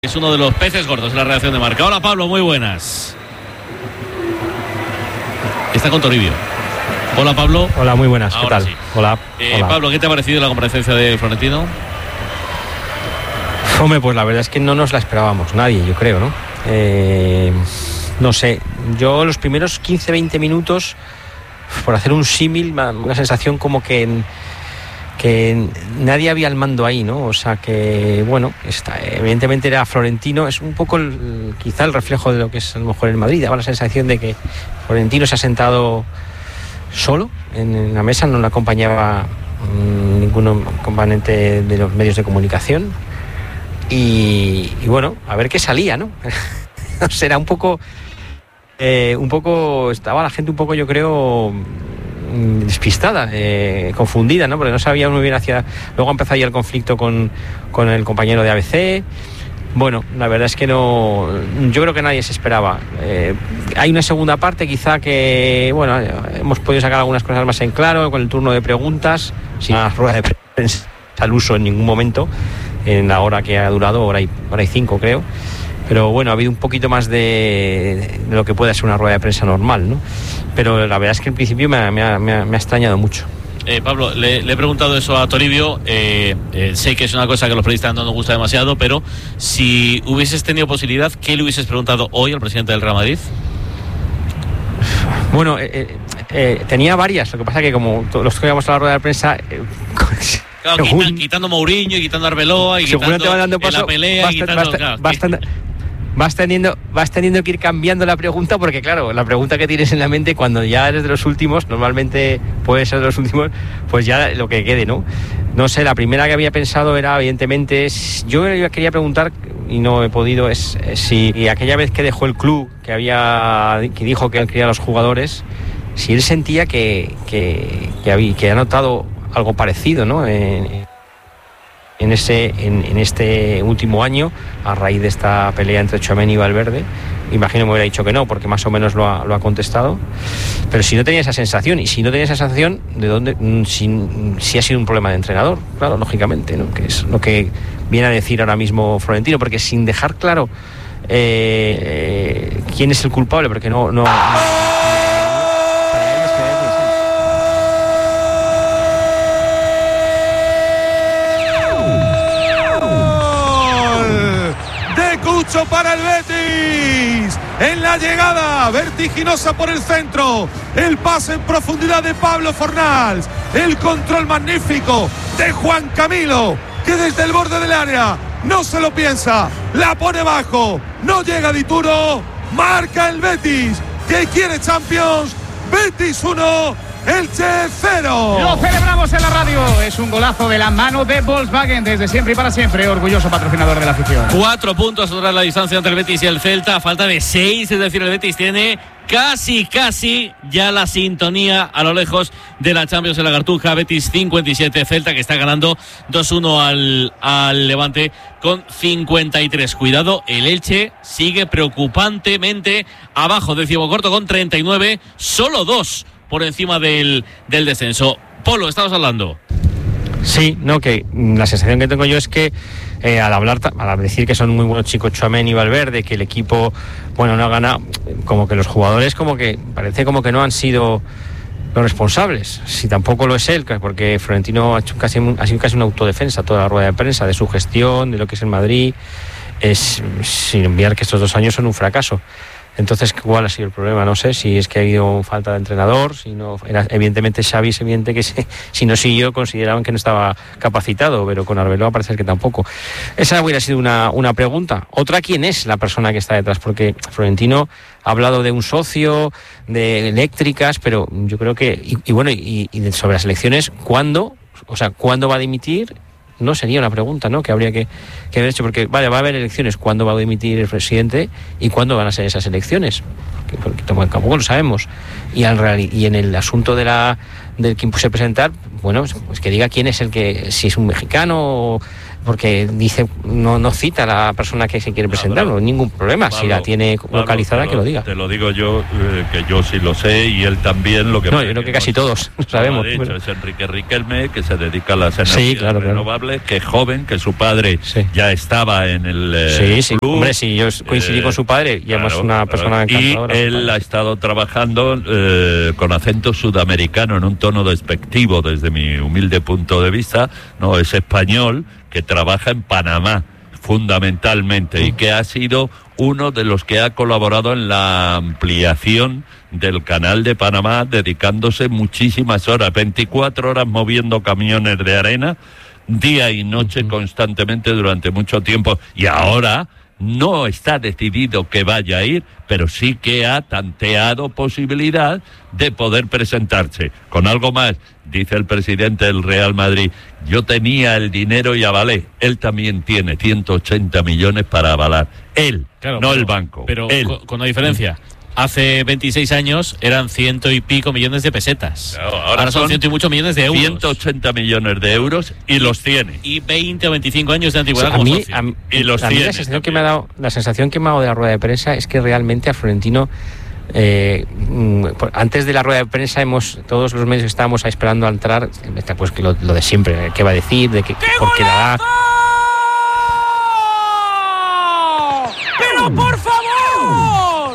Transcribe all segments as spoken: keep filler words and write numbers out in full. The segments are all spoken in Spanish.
Es uno de los peces gordos en la redacción de Marca. Hola Pablo, muy buenas. Está con Toribio. Hola Pablo. Hola, muy buenas. Ahora ¿Qué tal? Sí. Hola. Eh, Hola. Pablo, ¿qué te ha parecido la comparecencia de Florentino? Hombre, pues la verdad es que no nos la esperábamos nadie, yo creo, ¿no? Eh, no sé, yo los primeros quince veinte minutos, por hacer un símil, una sensación como que... En, que nadie había al mando ahí, ¿no? O sea que, bueno, está, evidentemente era Florentino, es un poco el, quizá el reflejo de lo que es a lo mejor el Madrid. Daba la sensación de que Florentino se ha sentado solo en, en la mesa, no le acompañaba mmm, ningún componente de los medios de comunicación y, y bueno, a ver qué salía, ¿no? Será un poco, eh, un poco, estaba la gente un poco, yo creo... despistada, eh, confundida, ¿no? Porque no sabía muy bien hacia... Luego empezó ahí el conflicto con, con el compañero de A B C. Bueno, la verdad es que no... Yo creo que nadie se esperaba. Eh, hay una segunda parte quizá que... Bueno, hemos podido sacar algunas cosas más en claro con el turno de preguntas, sin una rueda de prensa al uso en ningún momento, en la hora que ha durado, hora y, hora y cinco creo. Pero bueno, ha habido un poquito más de, de lo que puede ser una rueda de prensa normal, ¿no? Pero la verdad es que al principio me ha, me ha, me ha, me ha extrañado mucho. Eh, Pablo, le, le he preguntado eso a Toribio. Eh, eh, sé que es una cosa que a los periodistas no nos gusta demasiado, pero si hubieses tenido posibilidad, ¿qué le hubieses preguntado hoy al presidente del Real Madrid? Bueno, eh, eh, tenía varias. Lo que pasa es que como los que íbamos a la rueda de prensa... Eh, claro, según, quita, quitando Mourinho y quitando Arbeloa y quitando te van dando paso, la pelea basta, y quitando... basta, Claro, basta, basta, Vas teniendo, vas teniendo que ir cambiando la pregunta porque, claro, la pregunta que tienes en la mente cuando ya eres de los últimos, normalmente puede ser de los últimos, pues ya lo que quede, ¿no? No sé, la primera que había pensado era, evidentemente, yo quería preguntar, y no he podido, es, es si aquella vez que dejó el club, que había que dijo que él quería a los jugadores, si él sentía que, que, que, había, que ha notado algo parecido, ¿no? En, En, ese, en, en este último año, a raíz de esta pelea entre Tchouaméni y Valverde. Imagino me hubiera dicho que no, porque más o menos lo ha, lo ha contestado. Pero si no tenía esa sensación, y si no tenía esa sensación, ¿de dónde? Si, si ha sido un problema de entrenador, claro, lógicamente, ¿no? Que es lo que viene a decir ahora mismo Florentino, porque sin dejar claro eh, quién es el culpable, porque no... no, no para el Betis, en la llegada vertiginosa por el centro, el pase en profundidad de Pablo Fornals, el control magnífico de Juan Camilo, que desde el borde del área no se lo piensa, la pone bajo, no llega Dituro, marca el Betis, que quiere Champions. Betis uno, Elche cero. Lo celebramos en la radio. Es un golazo de la mano de Volkswagen desde siempre y para siempre. Orgulloso patrocinador de la afición. Cuatro puntos sobre la distancia entre el Betis y el Celta. Falta de seis, es decir, el Betis tiene casi, casi ya la sintonía a lo lejos de la Champions en la Cartuja. Betis cincuenta y siete, Celta que está ganando dos uno al, al Levante con cincuenta y tres. Cuidado, el Elche sigue preocupantemente abajo, decimocuarto con treinta y nueve, solo dos por encima del, del descenso. Polo, estabas hablando. Sí, no, que la sensación que tengo yo es que eh, al hablar, al decir que son muy buenos chicos Tchouaméni y Valverde, que el equipo, bueno, no ha ganado, como que los jugadores como que parece como que no han sido los responsables. Si tampoco lo es él, porque Florentino ha hecho casi, ha sido casi una autodefensa toda la rueda de prensa de su gestión, de lo que es el Madrid, es sin enviar que estos dos años son un fracaso. Entonces, ¿cuál ha sido el problema? No sé si es que ha habido falta de entrenador, si no, era, evidentemente Xavi es evidente que se, si no siguió consideraban que no estaba capacitado, pero con Arbeloa parece que tampoco. Esa hubiera sido una, una pregunta. Otra, ¿quién es la persona que está detrás? Porque Florentino ha hablado de un socio, de eléctricas, pero yo creo que, y, y bueno, y, y sobre las elecciones, ¿cuándo? O sea, ¿cuándo va a dimitir? No sería una pregunta, ¿no? Que habría que, que haber hecho, porque vale, va a haber elecciones, ¿cuándo va a dimitir el presidente y cuándo van a ser esas elecciones? Porque tampoco lo sabemos. Y, al, y en el asunto de la del que impuse presentar, bueno, pues que diga quién es el que, si es un mexicano, porque dice no no cita a la persona que se quiere presentar, no, ningún problema. Pablo, si la tiene localizada, Pablo, que lo diga. Te lo digo yo, eh, que yo sí lo sé y él también. Lo que no, yo creo que casi todos lo sabemos. De hecho, pero... es Enrique Riquelme, que se dedica a las energías sí, claro, renovables, claro. que es joven, que su padre sí. ya estaba en el eh, sí, sí, club. Hombre, sí, yo coincidí eh, con su padre y claro, además una persona claro. encantadora. Y él ha estado trabajando eh, con acento sudamericano en un tono despectivo desde mi humilde punto de vista. No, es español, que trabaja en Panamá fundamentalmente y que ha sido uno de los que ha colaborado en la ampliación del canal de Panamá, dedicándose muchísimas horas, veinticuatro horas moviendo camiones de arena, día y noche constantemente durante mucho tiempo, y ahora no está decidido que vaya a ir, pero sí que ha tanteado posibilidad de poder presentarse. Con algo más, dice el presidente del Real Madrid, yo tenía el dinero y avalé. Él también tiene ciento ochenta millones para avalar. Él, claro, no pero, el banco. Pero él. Con, con una diferencia. Hace veintiséis años eran ciento y pico millones de pesetas. Claro, ahora, ahora son, son ciento y muchos millones de euros. ciento ochenta millones de euros y los tiene. Y veinte o veinticinco años de antigüedad. O sea, como a mí, a mí, y los a mí tiene. La sensación, que me ha dado, la sensación que me ha dado de la rueda de prensa es que realmente a Florentino, eh, antes de la rueda de prensa, hemos todos los medios que estábamos esperando a entrar, pues que lo, lo de siempre, qué va a decir, de que por qué la da. ¡Pero por favor!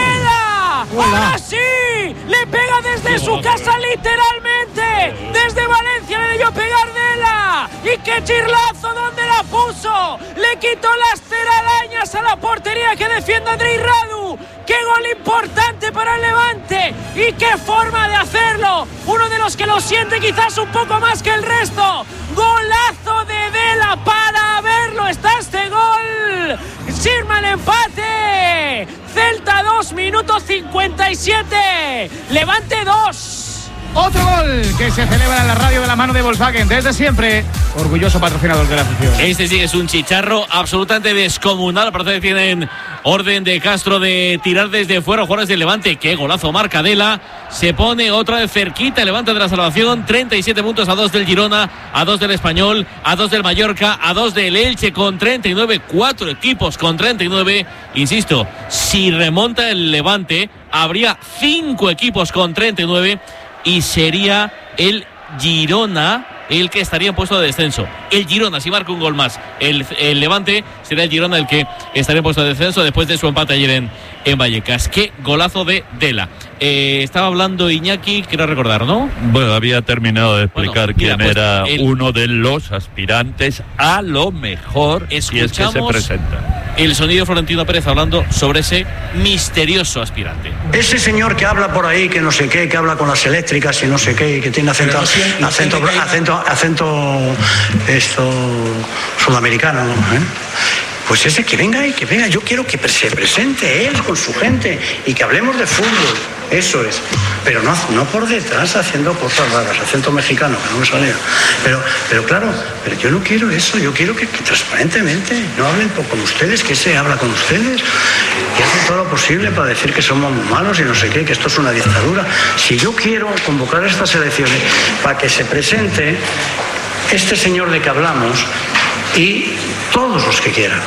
¡Dela! ¡Ahora sí! ¡Le pega desde su casa literalmente! ¡Desde Valencia le debió pegar Dela! ¡Y qué chirlazo! ¿Dónde la puso? ¡Le quitó las telarañas a la portería que defiende Andrei Radu! ¡Qué gol importante para el Levante! ¡Y qué forma de hacerlo! Uno de los que lo siente quizás un poco más que el resto. ¡Golazo de Dela! ¡Para verlo! ¡Está este gol! ¡Firma el empate! Celta dos, minutos cincuenta y siete. Levante dos. Otro gol que se celebra en la radio de la mano de Volkswagen. Desde siempre, orgulloso patrocinador de la afición. Este sí es un chicharro absolutamente descomunal. Parece que tienen orden de Castro de tirar desde fuera jugadores del Levante. Qué golazo marca Dela. Se pone otra vez cerquita el Levante de la salvación. treinta y siete puntos, a dos del Girona, a dos del Español, a dos del Mallorca, a dos del Elche con treinta y nueve. Cuatro equipos con treinta y nueve. Insisto, si remonta el Levante, habría cinco equipos con treinta y nueve. Y sería el Girona el que estaría en puesto de descenso. El Girona, si marca un gol más el, el Levante, será el Girona el que estaría en puesto de descenso después de su empate ayer en, en Vallecas. Qué golazo de Dela. Eh, estaba hablando Iñaki, quiero recordar, ¿no? Bueno, había terminado de explicar bueno, mira, quién pues era el, uno de los aspirantes a lo mejor si es que se presenta. El sonido Florentino Pérez hablando sobre ese misterioso aspirante. Ese señor que habla por ahí, que no sé qué, que habla con las eléctricas y no sé qué, y que tiene acento, no acento, acento, acento, acento esto sudamericano, ¿eh? Pues ese que venga y que venga, yo quiero que se presente él con su gente y que hablemos de fútbol, eso es, pero no, no por detrás haciendo cosas raras, acento mexicano, que no me salía, pero, pero claro, pero yo no quiero eso, yo quiero que, que transparentemente no hablen con ustedes, que se habla con ustedes y hacen todo lo posible para decir que somos muy malos y no sé qué, que esto es una dictadura. Si yo quiero convocar estas elecciones para que se presente este señor de que hablamos y todos los que quieran.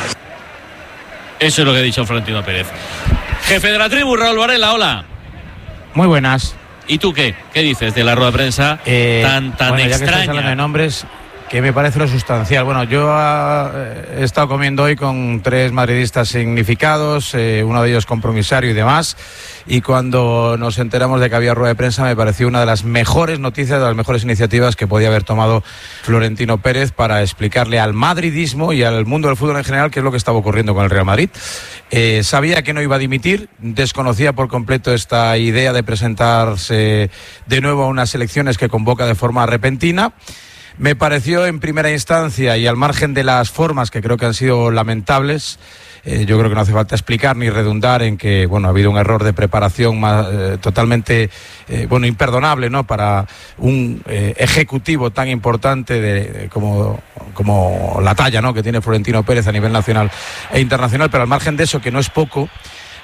Eso es lo que ha dicho Florentino Pérez. Jefe de la tribu, Raúl Varela, hola. Muy buenas. ¿Y tú qué? ¿Qué dices de la rueda de prensa eh, tan, tan bueno, extraña? Ya que estás hablando de nombres, que me parece lo sustancial. Bueno, yo uh, he estado comiendo hoy con tres madridistas significados, eh, uno de ellos compromisario y demás, y cuando nos enteramos de que había rueda de prensa me pareció una de las mejores noticias, de las mejores iniciativas que podía haber tomado Florentino Pérez para explicarle al madridismo y al mundo del fútbol en general qué es lo que estaba ocurriendo con el Real Madrid. Eh, sabía que no iba a dimitir, desconocía por completo esta idea de presentarse de nuevo a unas elecciones que convoca de forma repentina. Me pareció en primera instancia, y al margen de las formas que creo que han sido lamentables, eh, yo creo que no hace falta explicar ni redundar en que bueno ha habido un error de preparación más, eh, totalmente eh, bueno imperdonable, ¿no?, para un eh, ejecutivo tan importante de, de, como, como la talla, ¿no?, que tiene Florentino Pérez a nivel nacional e internacional. Pero al margen de eso, que no es poco,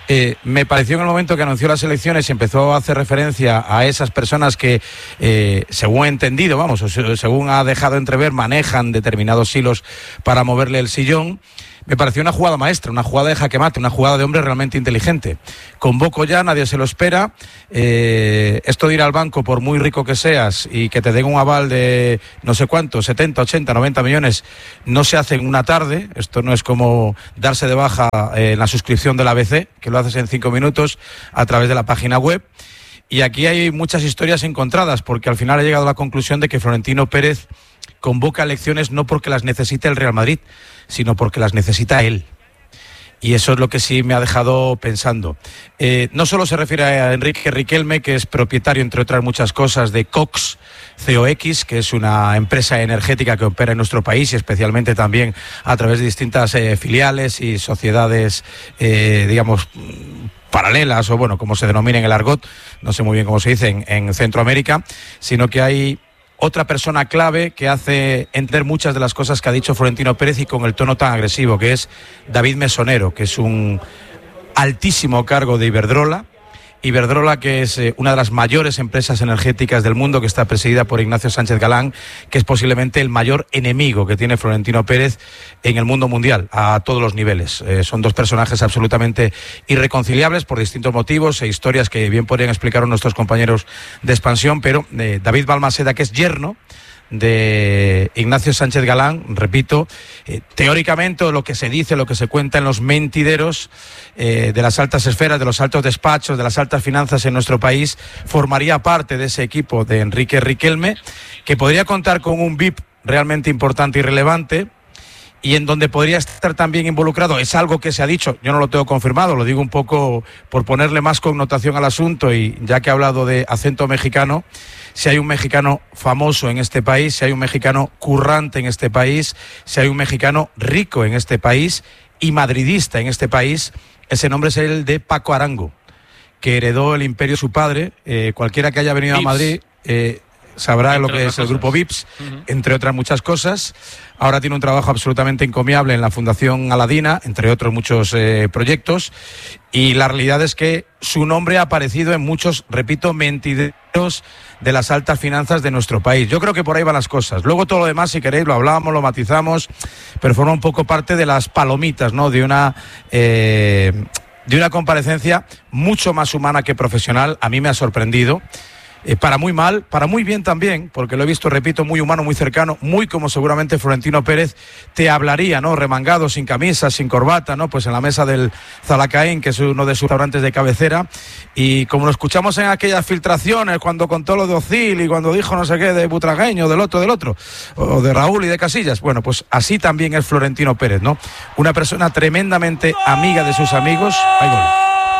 Eh, me pareció en el momento que anunció las elecciones y empezó a hacer referencia a esas personas que, eh, según he entendido, vamos, o se, según ha dejado entrever, manejan determinados hilos para moverle el sillón. Me pareció una jugada maestra, una jugada de jaque mate, una jugada de hombre realmente inteligente. Convoco ya, nadie se lo espera. Eh, esto de ir al banco, por muy rico que seas y que te den un aval de no sé cuánto, setenta, ochenta, noventa millones, no se hace en una tarde. Esto no es como darse de baja eh, en la suscripción del A B C, que lo haces en cinco minutos a través de la página web. Y aquí hay muchas historias encontradas, porque al final he llegado a la conclusión de que Florentino Pérez convoca elecciones no porque las necesite el Real Madrid, sino porque las necesita él. Y eso es lo que sí me ha dejado pensando. Eh, no solo se refiere a Enrique Riquelme, que es propietario, entre otras muchas cosas, de Cox, C O X, que es una empresa energética que opera en nuestro país y especialmente también a través de distintas eh, filiales y sociedades, eh, digamos, paralelas, o bueno, como se denomina en el argot, no sé muy bien cómo se dice, en, en Centroamérica, sino que hay otra persona clave que hace entender muchas de las cosas que ha dicho Florentino Pérez y con el tono tan agresivo, que es David Mesonero, que es un altísimo cargo de Iberdrola. Iberdrola, que es eh, una de las mayores empresas energéticas del mundo, que está presidida por Ignacio Sánchez Galán, que es posiblemente el mayor enemigo que tiene Florentino Pérez en el mundo mundial, a todos los niveles. Eh, son dos personajes absolutamente irreconciliables por distintos motivos e historias que bien podrían explicar nuestros compañeros de Expansión, pero eh, David Balmaseda, que es yerno de Ignacio Sánchez Galán, repito, eh, teóricamente lo que se dice, lo que se cuenta en los mentideros eh, de las altas esferas, de los altos despachos, de las altas finanzas en nuestro país, formaría parte de ese equipo de Enrique Riquelme, que podría contar con un V I P realmente importante y relevante, y en donde podría estar también involucrado, es algo que se ha dicho, yo no lo tengo confirmado, lo digo un poco por ponerle más connotación al asunto, y ya que he hablado de acento mexicano, si hay un mexicano famoso en este país, si hay un mexicano currante en este país, si hay un mexicano rico en este país y madridista en este país, ese nombre es el de Paco Arango, que heredó el imperio de su padre. Eh, cualquiera que haya venido Vips. a Madrid eh, sabrá entre lo que es cosas. El grupo Vips, uh-huh. entre otras muchas cosas. Ahora tiene un trabajo absolutamente encomiable en la Fundación Aladina, entre otros muchos eh, proyectos, y la realidad es que su nombre ha aparecido en muchos, repito, mentideros de las altas finanzas de nuestro país. Yo creo que por ahí van las cosas. Luego todo lo demás, si queréis, lo hablamos, lo matizamos, pero forma un poco parte de las palomitas, ¿no? De una eh, de una comparecencia mucho más humana que profesional. A mí me ha sorprendido. Eh, para muy mal, para muy bien también, porque lo he visto, repito, muy humano, muy cercano, muy como seguramente Florentino Pérez te hablaría, ¿no? Remangado, sin camisa, sin corbata, ¿no? Pues en la mesa del Zalacaín, que es uno de sus restaurantes de cabecera, y como lo escuchamos en aquellas filtraciones, cuando contó lo de Ocil y cuando dijo no sé qué de Butragueño, del otro, del otro, o de Raúl y de Casillas, bueno, pues así también es Florentino Pérez, ¿no? Una persona tremendamente amiga de sus amigos. Ahí voy.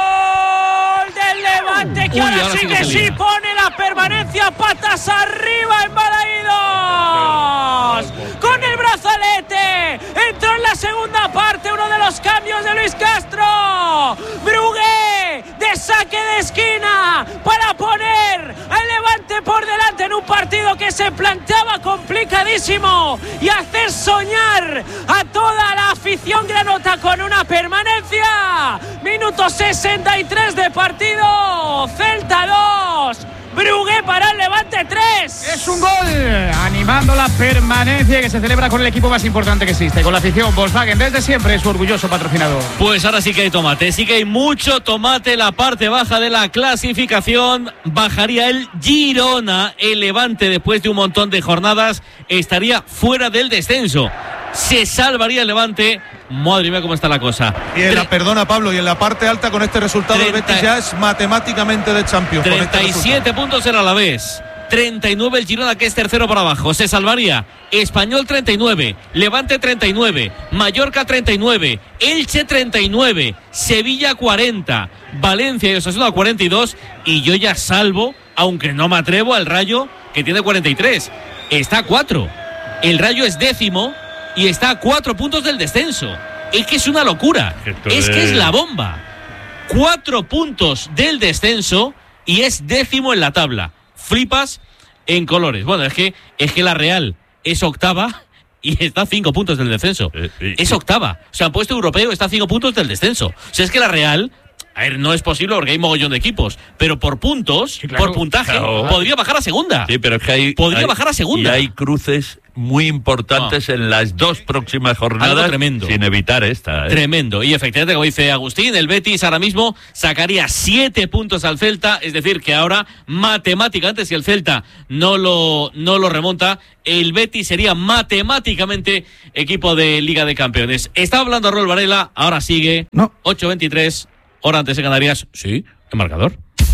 Que Uy, ahora, ahora sí que sí pone la permanencia patas arriba en Balaídos con el brazalete. Entró en la segunda parte uno de los cambios de Luis Castro. Brugué de saque de esquina para poner al Levante por delante en un partido que se planteaba complicadísimo y hacer soñar a toda la afición granota con una permanencia. Minuto sesenta y tres de partido. Celta dos, Brugué para el Levante tres. Es un gol animando la permanencia que se celebra con el equipo más importante que existe, con la afición. Volkswagen desde siempre es su orgulloso patrocinador. Pues ahora sí que hay tomate, sí que hay mucho tomate. La parte baja de la clasificación bajaría el Girona. El Levante, después de un montón de jornadas, estaría fuera del descenso. Se salvaría el Levante. Madre mía, cómo está la cosa. Y en la, perdona Pablo, y en la parte alta con este resultado treinta, el Betis ya es matemáticamente de Champions. treinta y siete este puntos el Alavés, treinta y nueve el Girona, que es tercero por abajo. Se salvaría Español treinta y nueve, Levante treinta y nueve, Mallorca treinta y nueve, Elche treinta y nueve, Sevilla cuarenta, Valencia y Osasuna cuarenta y dos, y yo ya salvo, aunque no me atrevo, al Rayo, que tiene cuarenta y tres. Está a cuatro. El Rayo es décimo y está a cuatro puntos del descenso. Es que es una locura. Es que es la bomba. Cuatro puntos del descenso y es décimo en la tabla. Flipas en colores. Bueno, es que, es que la Real es octava y está a cinco puntos del descenso. Eh, eh, es octava. O sea, puesto europeo está a cinco puntos del descenso. O sea, es que la Real A ver, no es posible porque hay mogollón de equipos, pero por puntos, sí, claro, por puntaje, claro, podría bajar a segunda. Sí, pero es que hay... Podría hay, bajar a segunda. Y hay cruces muy importantes no. en las dos próximas jornadas. Algo tremendo. Sin evitar esta. ¿eh? Tremendo. Y efectivamente, como dice Agustín, el Betis ahora mismo sacaría siete puntos al Celta, es decir, que ahora matemáticamente, si el Celta no lo, no lo remonta, el Betis sería matemáticamente equipo de Liga de Campeones. Estaba hablando Raúl Varela, ahora sigue. No. ocho veintitrés, hora antes de Canarias. Sí, el marcador.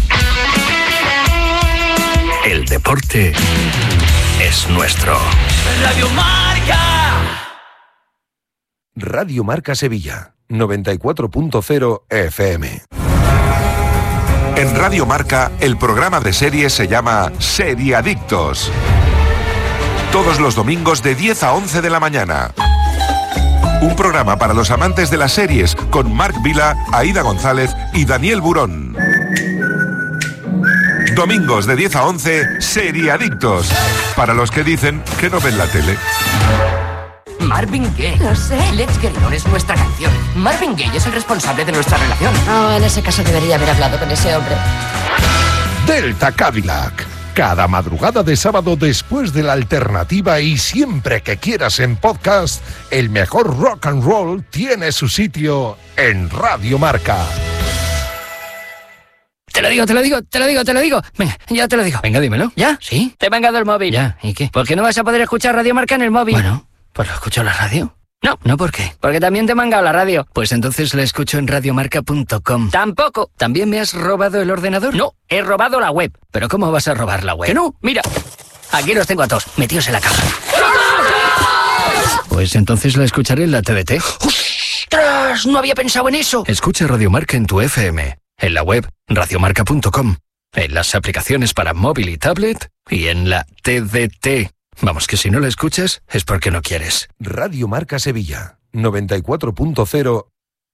El deporte es nuestro. Radio Marca. Radio Marca Sevilla, noventa y cuatro punto cero F M. En Radio Marca, el programa de series se llama Seriadictos. Todos los domingos de diez a once de la mañana. Un programa para los amantes de las series con Marc Vila, Aida González y Daniel Burón. Domingos de diez a once, Seriadictos. Para los que dicen que no ven la tele. Marvin Gaye. Lo sé. Let's Get It On es nuestra canción. Marvin Gaye es el responsable de nuestra relación. Oh, en ese caso debería haber hablado con ese hombre. Delta Cadillac. Cada madrugada de sábado después de la alternativa y siempre que quieras en podcast, el mejor rock and roll tiene su sitio en Radio Marca. Te lo digo, te lo digo, te lo digo, te lo digo. Venga, ya te lo digo. Venga, dímelo. ¿Ya? ¿Sí? Te he mangado el móvil. Ya, ¿y qué? ¿Por qué no vas a poder escuchar Radio Marca en el móvil? Bueno, pues lo escucho en la radio. No, ¿no por qué? Porque también te he mangado la radio. Pues entonces la escucho en radiomarca punto com. Tampoco. ¿También me has robado el ordenador? No, he robado la web. ¿Pero cómo vas a robar la web? Que no, mira. Aquí los tengo a todos, metidos en la caja. Pues entonces la escucharé en la T D T. ¡Ostras! No había pensado en eso. Escucha Radio Marca en tu F M. En la web radiomarca punto com, en las aplicaciones para móvil y tablet y en la T D T. Vamos, que si no la escuchas es porque no quieres. Radio Marca Sevilla, noventa y cuatro punto cero.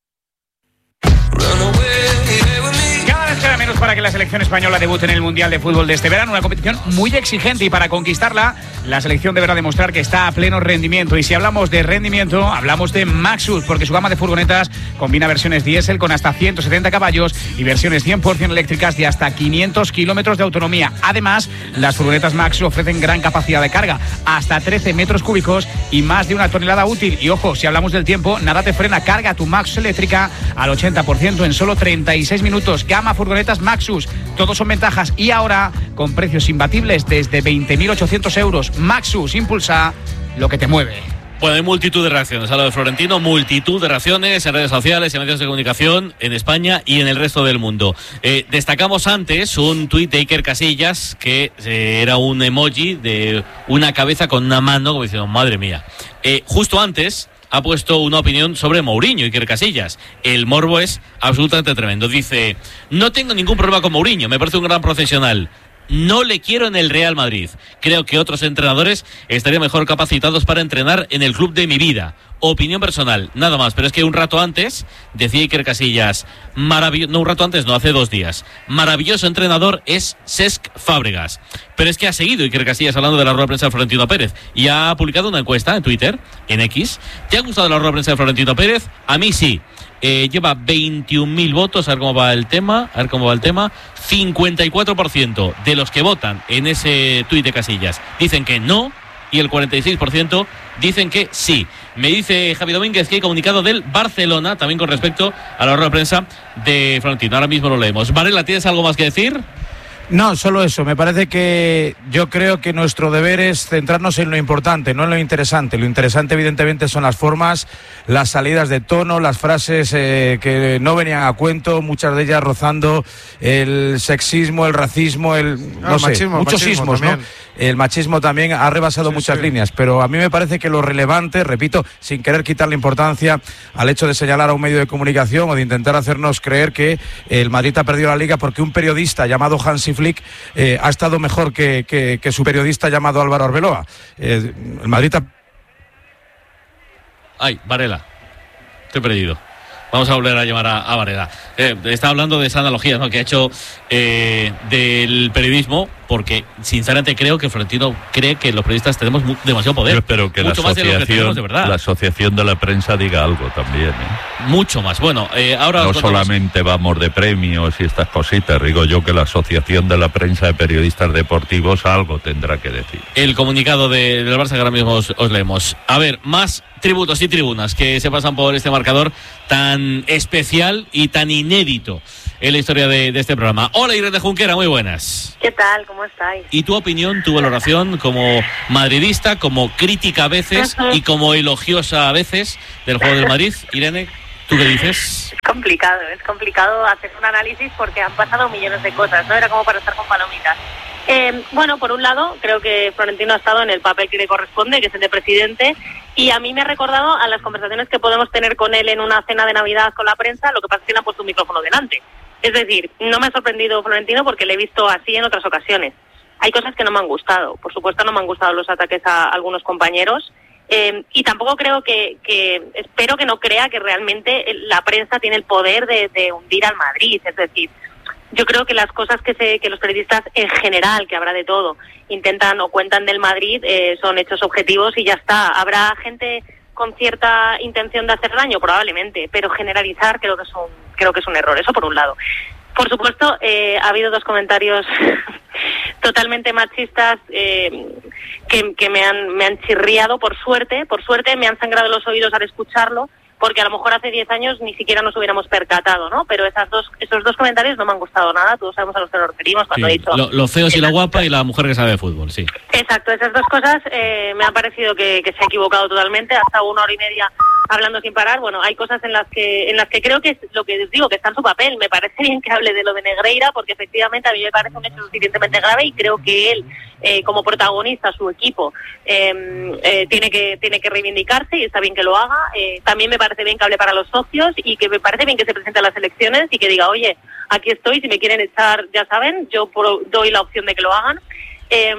Cada vez queda menos para que la selección española debute en el Mundial de Fútbol de este verano, una competición muy exigente, y para conquistarla la selección deberá demostrar que está a pleno rendimiento. Y si hablamos de rendimiento, hablamos de Maxus, porque su gama de furgonetas combina versiones diésel con hasta ciento setenta caballos y versiones cien por ciento eléctricas de hasta quinientos kilómetros de autonomía. Además, las furgonetas Maxus ofrecen gran capacidad de carga, hasta trece metros cúbicos y más de una tonelada útil. Y ojo, si hablamos del tiempo, nada te frena. Carga tu Maxus eléctrica al ochenta por ciento en solo treinta y seis minutos. Gama furgonetas Maxus, todos son ventajas, y ahora con precios imbatibles desde veinte mil ochocientos euros. Maxus, impulsa lo que te mueve. Bueno, hay multitud de reacciones a lo de Florentino, multitud de reacciones en redes sociales, en medios de comunicación, en España y en el resto del mundo. Eh, destacamos antes un tuit de Iker Casillas, que eh, era un emoji de una cabeza con una mano, como diciendo, madre mía. Eh, justo antes ha puesto una opinión sobre Mourinho, Iker Casillas. El morbo es absolutamente tremendo. Dice, no tengo ningún problema con Mourinho, me parece un gran profesional. No le quiero en el Real Madrid. Creo que otros entrenadores estarían mejor capacitados para entrenar en el club de mi vida. Opinión personal, nada más. Pero es que un rato antes, decía Iker Casillas, maravilloso, no un rato antes, no, hace dos días, maravilloso entrenador es Cesc Fábregas. Pero es que ha seguido Iker Casillas hablando de la rueda de prensa de Florentino Pérez y ha publicado una encuesta en Twitter, en X. ¿Te ha gustado la rueda de prensa de Florentino Pérez? A mí sí. Eh, lleva veintiún mil votos, a ver cómo va el tema, a ver cómo va el tema. cincuenta y cuatro por ciento de los que votan en ese tuit de Casillas dicen que no, y el cuarenta y seis por ciento dicen que sí. Me dice Javi Domínguez que hay comunicado del Barcelona, también con respecto a la rueda de prensa de Florentino. Ahora mismo lo leemos. Varela, ¿tienes algo más que decir? No, solo eso. Me parece que yo creo que nuestro deber es centrarnos en lo importante, no en lo interesante. Lo interesante, evidentemente, son las formas, las salidas de tono, las frases eh, que no venían a cuento, muchas de ellas rozando el sexismo, el racismo, el, no, no sé, machismo, muchos machismo sismos, también. ¿no? El machismo también ha rebasado sí, muchas sí. líneas, pero a mí me parece que lo relevante, repito, sin querer quitarle importancia al hecho de señalar a un medio de comunicación o de intentar hacernos creer que el Madrid ha perdido la Liga porque un periodista llamado Hansi Flick eh, ha estado mejor que, que, que su periodista llamado Álvaro Arbeloa. Eh, el Madrid ha... Ay, Varela, estoy perdido. Vamos a volver a llamar a, a Varela. Eh, está hablando de esa analogía, ¿no?, que ha hecho eh, del periodismo porque sinceramente creo que Florentino cree que los periodistas tenemos mu- demasiado poder. Yo espero que la mucho más de lo que asociación, tenemos de verdad. la asociación de la prensa diga algo también, ¿eh? Mucho más. Bueno, eh, ahora no os contamos... solamente vamos de premios y estas cositas, digo yo que la asociación de la prensa de periodistas deportivos algo tendrá que decir. El comunicado de, del Barça que ahora mismo os, os leemos. A ver, más tributos y tribunas que se pasan por este marcador tan especial y tan inédito en la historia de, de este programa. Hola, Irene Junquera, muy buenas. ¿Qué tal? ¿Cómo estáis? ¿Y tu opinión, tu valoración como madridista, como crítica a veces uh-huh. y como elogiosa a veces del juego del Madrid? Irene, ¿tú qué dices? Es complicado, es complicado hacer un análisis porque han pasado millones de cosas, ¿no? Era como para estar con palomitas. Eh, bueno, por un lado, creo que Florentino ha estado en el papel que le corresponde, que es el de presidente, y a mí me ha recordado a las conversaciones que podemos tener con él en una cena de Navidad con la prensa, lo que pasa es que le han puesto un micrófono delante. Es decir, no me ha sorprendido Florentino porque le he visto así en otras ocasiones. Hay cosas que no me han gustado. Por supuesto, no me han gustado los ataques a algunos compañeros. Eh, y tampoco creo que, que, espero que no crea que realmente la prensa tiene el poder de, de hundir al Madrid. Es decir, yo creo que las cosas que, se, que los periodistas en general, que habrá de todo, intentan o cuentan del Madrid, eh, son hechos objetivos y ya está. Habrá gente con cierta intención de hacer daño, probablemente, pero generalizar creo que es un, creo que es un error. Eso por un lado. Por supuesto, eh, ha habido dos comentarios totalmente machistas eh, que, que me han, me han chirriado, por suerte, por suerte me han sangrado los oídos al escucharlo, porque a lo mejor hace diez años ni siquiera nos hubiéramos percatado, ¿no? Pero esas dos, esos dos comentarios no me han gustado nada, todos sabemos a los que nos referimos cuando sí, he dicho... Lo, los feos y la guapa y la mujer que sabe de fútbol, sí. Exacto, esas dos cosas eh, me han parecido que, que se ha equivocado totalmente, hasta una hora y media hablando sin parar. Bueno, hay cosas en las que en las que creo que es lo que os digo, que está en su papel. Me parece bien que hable de lo de Negreira, porque efectivamente a mí me parece un hecho suficientemente grave y creo que él, eh, como protagonista, su equipo, eh, eh, tiene que tiene que reivindicarse y está bien que lo haga. Eh, también me parece bien que hable para los socios y que me parece bien que se presente a las elecciones y que diga, oye, aquí estoy, si me quieren echar, ya saben, yo pro, doy la opción de que lo hagan. Eh,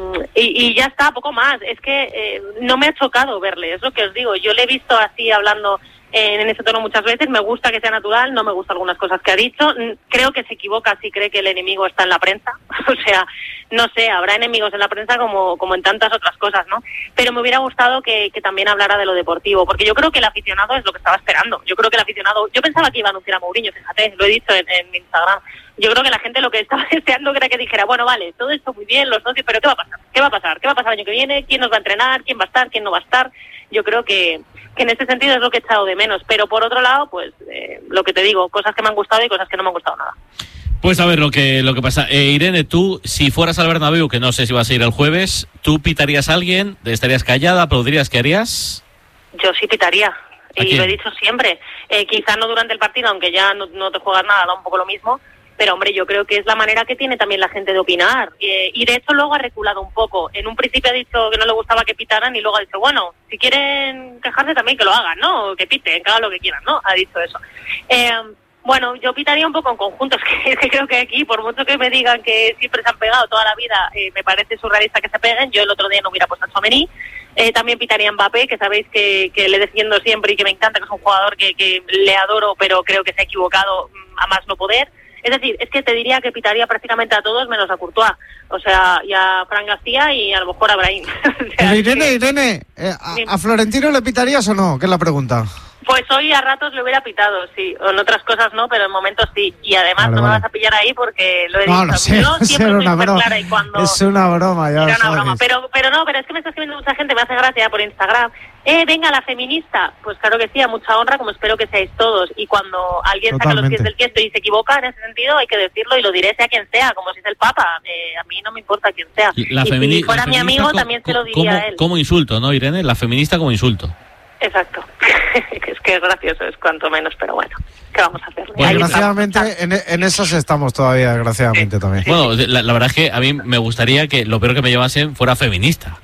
y, y ya está, poco más. Es que eh, no me ha chocado verle, es lo que os digo. Yo le he visto así hablando en, en ese tono muchas veces. Me gusta que sea natural, no me gustan algunas cosas que ha dicho. Creo que se equivoca si cree que el enemigo está en la prensa. O sea, no sé, habrá enemigos en la prensa como, como en tantas otras cosas, ¿no? Pero me hubiera gustado que, que también hablara de lo deportivo, porque yo creo que el aficionado es lo que estaba esperando. Yo creo que el aficionado... Yo pensaba que iba a anunciar a Mourinho, fíjate, lo he dicho en, en mi Instagram. Yo creo que la gente lo que estaba deseando era que dijera, bueno, vale, todo esto muy bien, los socios, pero ¿qué va a pasar? ¿Qué va a pasar? ¿Qué va a pasar el año que viene? ¿Quién nos va a entrenar? ¿Quién va a estar? ¿Quién no va a estar? Yo creo que, que en ese sentido es lo que he echado de menos. Pero por otro lado, pues eh, lo que te digo, cosas que me han gustado y cosas que no me han gustado nada. Pues a ver lo que lo que pasa. Eh, Irene, tú, si fueras al Bernabéu, que no sé si vas a ir el jueves, ¿tú pitarías a alguien? ¿Estarías callada? ¿Aplaudirías? ¿Qué harías? Yo sí pitaría. Y lo he dicho siempre. Eh, quizá no durante el partido, aunque ya no, no te juegas nada, da un poco lo mismo. Pero, hombre, yo creo que es la manera que tiene también la gente de opinar. Eh, y, de hecho, luego ha reculado un poco. En un principio ha dicho que no le gustaba que pitaran y luego ha dicho, bueno, si quieren quejarse también que lo hagan, ¿no? Que piten, que hagan lo que quieran, ¿no? Ha dicho eso. Eh, bueno, yo pitaría un poco en conjunto. Es que, es que creo que aquí, por mucho que me digan que siempre se han pegado toda la vida, eh, me parece surrealista que se peguen. Yo el otro día no hubiera puesto a Tchouaméni. Eh, también pitaría a Mbappé, que sabéis que, que le defiendo siempre y que me encanta, que es un jugador que, que le adoro, pero creo que se ha equivocado a más no poder. Es decir, es que te diría que pitaría prácticamente a todos menos a Courtois. O sea, y a Fran García y a lo mejor a Brahim. O sea, Irene, que... Irene, eh, a, ¿a Florentino le pitarías o no? ¿Qué es la pregunta? Pues hoy a ratos le hubiera pitado, sí. O en otras cosas no, pero en momentos sí. Y además vale, no vale. me vas a pillar ahí porque lo he no, dicho. No, sé, Yo siempre soy una broma. clara y cuando... Es una broma, ya Era lo una broma. Pero, pero no, pero es que me está escribiendo mucha gente, me hace gracia por Instagram. Eh, venga, la feminista. Pues claro que sí, a mucha honra, como espero que seáis todos. Y cuando alguien Totalmente. saca los pies del tiesto y se equivoca en ese sentido, hay que decirlo y lo diré sea quien sea, como si es el Papa. Eh, a mí no me importa quién sea. La y femini- si fuera la mi amigo, como, también se lo diría como, a él. Como insulto, ¿no, Irene? La feminista como insulto. Exacto. Es que es gracioso, es cuanto menos, pero bueno, ¿qué vamos a hacer? Pues desgraciadamente, en, en esas estamos todavía, desgraciadamente sí, también. Bueno, la, la verdad es que a mí me gustaría que lo peor que me llevasen fuera feminista.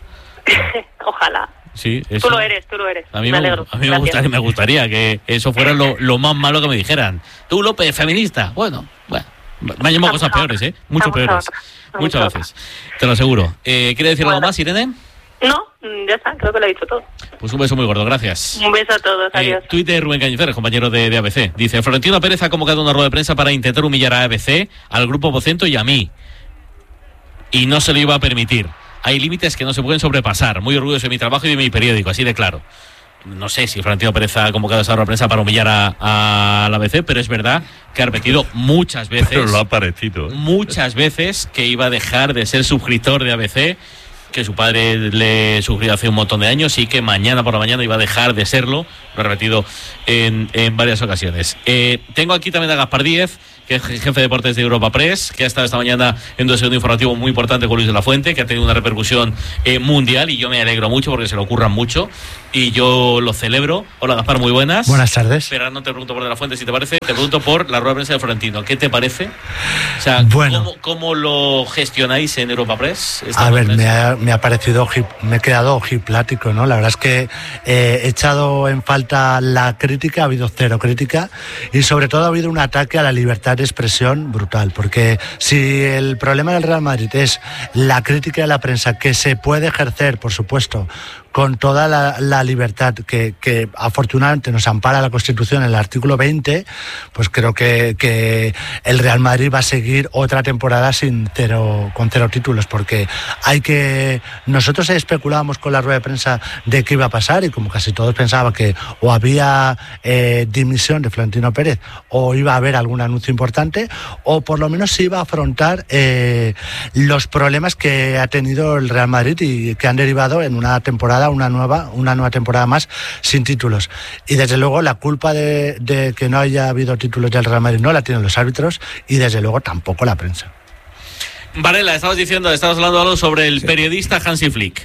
Ojalá. Sí, eso. Tú lo eres, tú lo eres. A mí me, me, alegro. a mí me gustaría, me gustaría que eso fuera lo, lo más malo que me dijeran. Tú, López, feminista. Bueno, bueno. Me han llamado cosas peores, ¿eh? Mucho peores. Muchas veces. Te lo aseguro. Eh, ¿Quiere decir bueno. algo más, Irene? No, ya está, creo que lo he dicho todo. Pues un beso muy gordo, gracias. Un beso a todos, adiós. Eh, tuit de Rubén Cañizares, compañero de, de A B C. Dice, Florentino Pérez ha convocado una rueda de prensa para intentar humillar a A B C, al grupo Vocento y a mí. y no se lo iba a permitir. Hay límites que no se pueden sobrepasar. Muy orgulloso de mi trabajo y de mi periódico, así de claro. No sé si Florentino Pérez ha convocado a esa rueda de prensa para humillar a, a la A B C, pero es verdad que ha repetido muchas veces. Pero lo ha parecido. Muchas veces que iba a dejar de ser suscriptor de A B C, que su padre le suscribió hace un montón de años y que mañana por la mañana iba a dejar de serlo. Lo ha repetido en, en varias ocasiones. Eh, tengo aquí también a Gaspar Díez, que es jefe de deportes de Europa Press, que ha estado esta mañana en un segundo informativo muy importante con Luis de la Fuente, que ha tenido una repercusión eh, mundial, y yo me alegro mucho porque se lo ocurran mucho y yo lo celebro. Hola Gaspar, muy buenas. Buenas tardes. Pero no te pregunto por de la Fuente, si te parece, te pregunto por la rueda de prensa de Florentino. ¿Qué te parece? O sea, bueno, ¿cómo, cómo lo gestionáis en Europa Press? A ver, me ha, me ha parecido, me he quedado ojiplático, ¿no? La verdad es que eh, he echado en falta la crítica, ha habido cero crítica, y sobre todo ha habido un ataque a la libertad de expresión brutal, porque si el problema del Real Madrid es la crítica de la prensa, que se puede ejercer, por supuesto, con toda la, la libertad que, que afortunadamente nos ampara la Constitución en el artículo veinte, pues creo que, que el Real Madrid va a seguir otra temporada sin cero, con cero títulos, porque hay que... Nosotros especulábamos con la rueda de prensa de qué iba a pasar, y como casi todos pensaban que o había eh, dimisión de Florentino Pérez, o iba a haber algún anuncio importante, o por lo menos se iba a afrontar eh, los problemas que ha tenido el Real Madrid y que han derivado en una temporada una nueva una nueva temporada más sin títulos. Y desde luego la culpa de, de que no haya habido títulos del Real Madrid no la tienen los árbitros, y desde luego tampoco la prensa. Varela, estabas diciendo, estabas hablando algo sobre el sí. periodista Hansi Flick.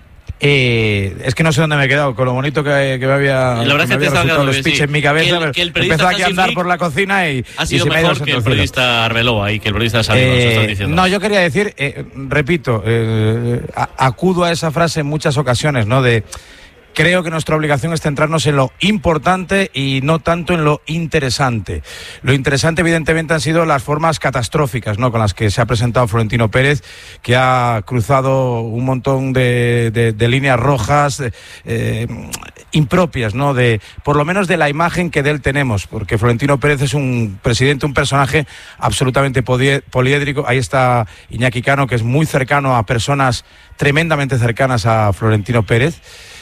Eh, es que no sé dónde me he quedado, con lo bonito que, que me había, la verdad que me que había resultado el bien, speech sí. en mi cabeza. Que el, que el empezó aquí a andar Flick por la cocina y ha sido y se mejor me que el periodista Arbeloa y que el periodista Salvador, eh, No, yo quería decir, eh, repito, eh, a, acudo a esa frase en muchas ocasiones, ¿no? De creo que nuestra obligación es centrarnos en lo importante y no tanto en lo interesante. Lo interesante, evidentemente, han sido las formas catastróficas, ¿no?, con las que se ha presentado Florentino Pérez, que ha cruzado un montón de, de, de líneas rojas eh, impropias, ¿no?, de, por lo menos de la imagen que de él tenemos, porque Florentino Pérez es un presidente, un personaje absolutamente poliédrico. Ahí está Iñaki Cano, que es muy cercano a personas tremendamente cercanas a Florentino Pérez.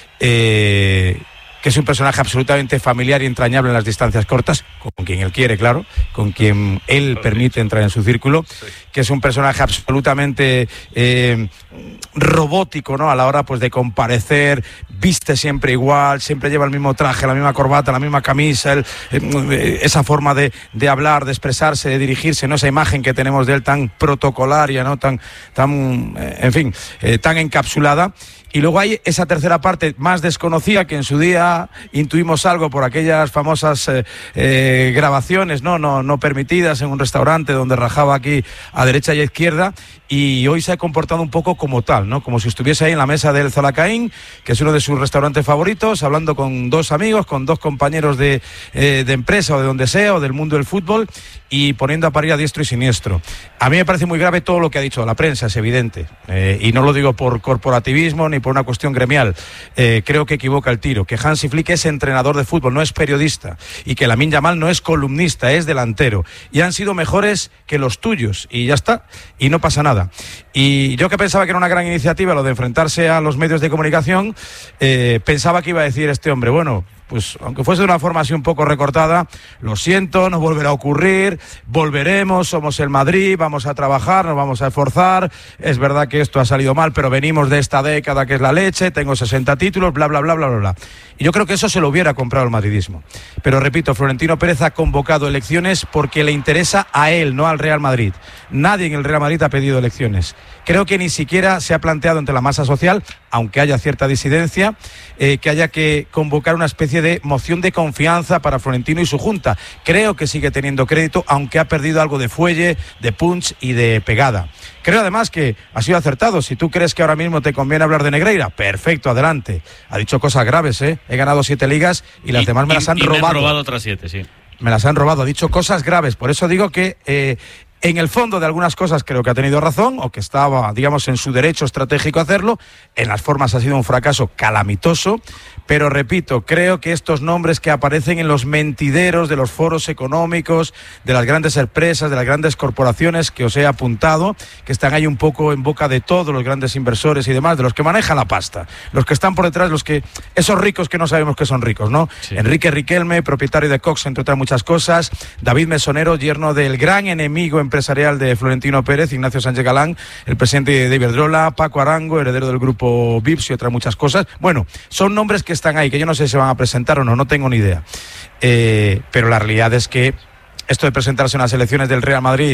Eh, que es un personaje absolutamente familiar y entrañable en las distancias cortas, con quien él quiere, claro, con quien él permite entrar en su círculo, que es un personaje absolutamente eh, robótico, ¿no?, a la hora pues de comparecer, viste siempre igual, siempre lleva el mismo traje, la misma corbata, la misma camisa, el, eh, esa forma de, de hablar, de expresarse, de dirigirse, ¿no?, esa imagen que tenemos de él tan protocolaria, ¿no?, tan, tan eh, en fin, eh, tan encapsulada. Y luego hay esa tercera parte más desconocida, que en su día intuimos algo por aquellas famosas eh, eh, grabaciones no, no, no permitidas en un restaurante donde rajaba aquí a derecha y a izquierda, y hoy se ha comportado un poco como tal, ¿no?, como si estuviese ahí en la mesa del Zalacaín, que es uno de sus restaurantes favoritos, hablando con dos amigos, con dos compañeros de, eh, de empresa o de donde sea, o del mundo del fútbol, y poniendo a parir a diestro y siniestro. A mí me parece muy grave todo lo que ha dicho la prensa, es evidente, eh, y no lo digo por corporativismo ni por una cuestión gremial. Eh, creo que equivoca el tiro, que Hansi Flick es entrenador de fútbol, no es periodista, y que Lamine Yamal no es columnista, es delantero, y han sido mejores que los tuyos, y ya está, y no pasa nada. Y yo, que pensaba que era una gran iniciativa lo de enfrentarse a los medios de comunicación, eh, pensaba que iba a decir este hombre, bueno, pues aunque fuese de una forma así un poco recortada, lo siento, no volverá a ocurrir, volveremos, somos el Madrid, vamos a trabajar, nos vamos a esforzar, es verdad que esto ha salido mal, pero venimos de esta década que es la leche, tengo sesenta títulos, bla, bla, bla, bla, bla, bla. Y yo creo que eso se lo hubiera comprado el madridismo. Pero repito, Florentino Pérez ha convocado elecciones porque le interesa a él, no al Real Madrid. Nadie en el Real Madrid ha pedido elecciones. Creo que ni siquiera se ha planteado entre la masa social, aunque haya cierta disidencia, eh, que haya que convocar una especie de moción de confianza para Florentino y su junta. Creo que sigue teniendo crédito, aunque ha perdido algo de fuelle, de punch y de pegada. Creo además que ha sido acertado. Si tú crees que ahora mismo te conviene hablar de Negreira, perfecto, adelante. Ha dicho cosas graves, ¿eh? He ganado siete ligas y las y, demás me las han y robado. Me han robado otras siete, sí. Me las han robado, ha dicho cosas graves. Por eso digo que eh, En el fondo de algunas cosas creo que ha tenido razón, o que estaba, digamos, en su derecho estratégico a hacerlo. En las formas ha sido un fracaso calamitoso, pero repito, creo que estos nombres que aparecen en los mentideros de los foros económicos, de las grandes empresas, de las grandes corporaciones que os he apuntado, que están ahí un poco en boca de todos los grandes inversores y demás, de los que manejan la pasta, los que están por detrás, los que esos ricos que no sabemos que son ricos, ¿no? Sí. Enrique Riquelme, propietario de Cox, entre otras muchas cosas, David Mesonero, yerno del gran enemigo empresarial de Florentino Pérez, Ignacio Sánchez Galán, el presidente de Iberdrola, Paco Arango, heredero del grupo Vips y otras muchas cosas. Bueno, son nombres que están ahí, que yo no sé si se van a presentar o no, no tengo ni idea. Eh, pero la realidad es que esto de presentarse en las elecciones del Real Madrid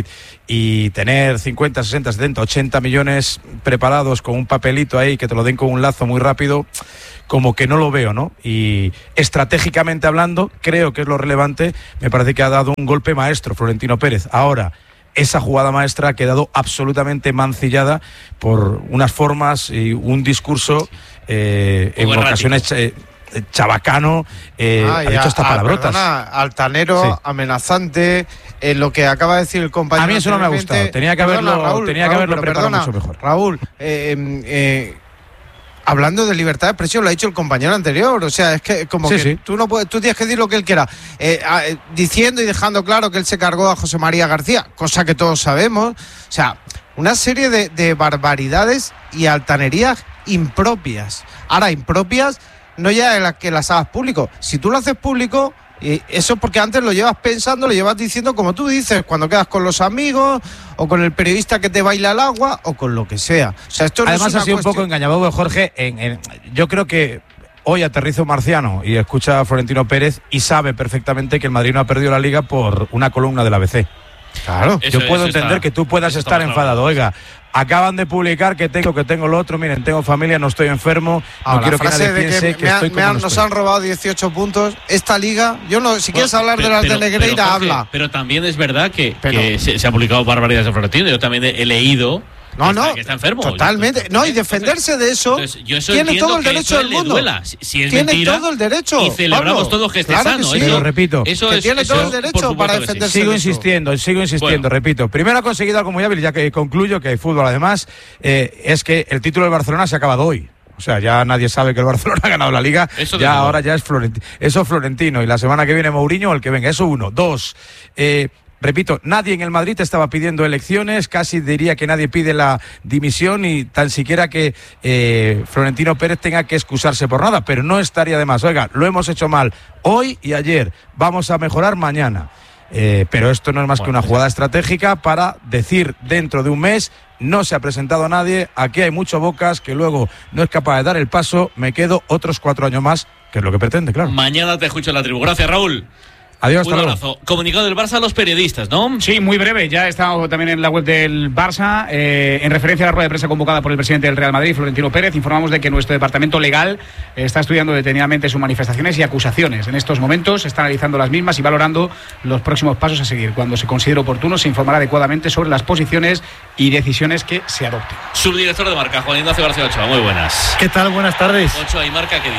y tener cincuenta, sesenta, setenta, ochenta millones preparados con un papelito ahí que te lo den con un lazo muy rápido, como que no lo veo, ¿no? Y estratégicamente hablando, creo que es lo relevante. Me parece que ha dado un golpe maestro Florentino Pérez. Ahora, esa jugada maestra ha quedado absolutamente mancillada por unas formas y un discurso eh, en errático. Ocasiones eh, chabacano, eh, ah, ha dicho hasta a, palabrotas. Perdona, altanero, sí. amenazante, eh, lo que acaba de decir el compañero. A mí eso no me ha gustado, tenía que haberlo, perdona, Raúl, tenía que Raúl, haberlo preparado perdona, mucho mejor. Raúl, eh, eh, hablando de libertad de expresión, lo ha dicho el compañero anterior, o sea, es que como sí, que sí. tú no puedes, tú tienes que decir lo que él quiera, eh, eh, diciendo y dejando claro que él se cargó a José María García, cosa que todos sabemos, o sea, una serie de, de barbaridades y altanerías impropias. Ahora, impropias no ya en las que las hagas público, si tú lo haces público, y eso es porque antes lo llevas pensando, lo llevas diciendo como tú dices, cuando quedas con los amigos o con el periodista que te baila el agua o con lo que sea. O sea, esto no además es una ha sido cuestión... un poco engañado Jorge. En, en, yo creo que hoy aterriza un marciano y escucha a Florentino Pérez y sabe perfectamente que el Madrid no ha perdido la Liga por una columna del A B C. Claro, eso, yo puedo entender está, que tú puedas estar enfadado. Oiga, acaban de publicar que tengo que tengo lo otro, miren, tengo familia, no estoy enfermo, ah, no quiero que nadie piense que, me estoy ha, me han, como no nos estoy. han robado dieciocho puntos. Esta liga, yo no, si quieres hablar pero, de las pero, de Negreira, pero, Jorge, habla. Pero también es verdad que, pero, que se, se ha publicado barbaridades de Florentino. Yo también he, he leído. No, que no, está, que está enfermo. Totalmente. No, y defenderse de eso, entonces, yo eso tiene todo el que derecho del mundo. Si, si es tiene mentira, todo el derecho. Y celebramos Pablo, todos que esté claro sano. Que sí. Pero repito, eso que es, tiene eso, todo el derecho para defenderse. Sigo de insistiendo, eso. sigo insistiendo, bueno. repito. Primero ha conseguido algo muy hábil, ya que concluyo que hay fútbol además, eh, es que el título del Barcelona se ha acabado hoy. O sea, ya nadie sabe que el Barcelona ha ganado la Liga. Eso ya ahora ya es Florentino. Eso es Florentino. Y la semana que viene Mourinho o el que venga. Eso uno. Dos. Eh, Repito, nadie en el Madrid estaba pidiendo elecciones, casi diría que nadie pide la dimisión y tan siquiera que eh, Florentino Pérez tenga que excusarse por nada, pero no estaría de más. Oiga, lo hemos hecho mal hoy y ayer, vamos a mejorar mañana. Eh, pero esto no es más bueno, que una jugada estratégica para decir dentro de un mes no se ha presentado nadie, aquí hay mucho bocas que luego no es capaz de dar el paso, me quedo otros cuatro años más, que es lo que pretende, claro. Mañana te escucho en la tribu. Gracias, Raúl. Adiós, un abrazo. Comunicado del Barça a los periodistas, ¿no? Sí, muy breve. Ya está también en la web del Barça. Eh, en referencia a la rueda de prensa convocada por el presidente del Real Madrid, Florentino Pérez, informamos de que nuestro departamento legal está estudiando detenidamente sus manifestaciones y acusaciones. En estos momentos está analizando las mismas y valorando los próximos pasos a seguir. Cuando se considere oportuno, se informará adecuadamente sobre las posiciones y decisiones que se adopten. Subdirector de Marca, Juan Ignacio García Ochoa. Muy buenas. ¿Qué tal? Buenas tardes. Ochoa y Marca, ¿qué dice?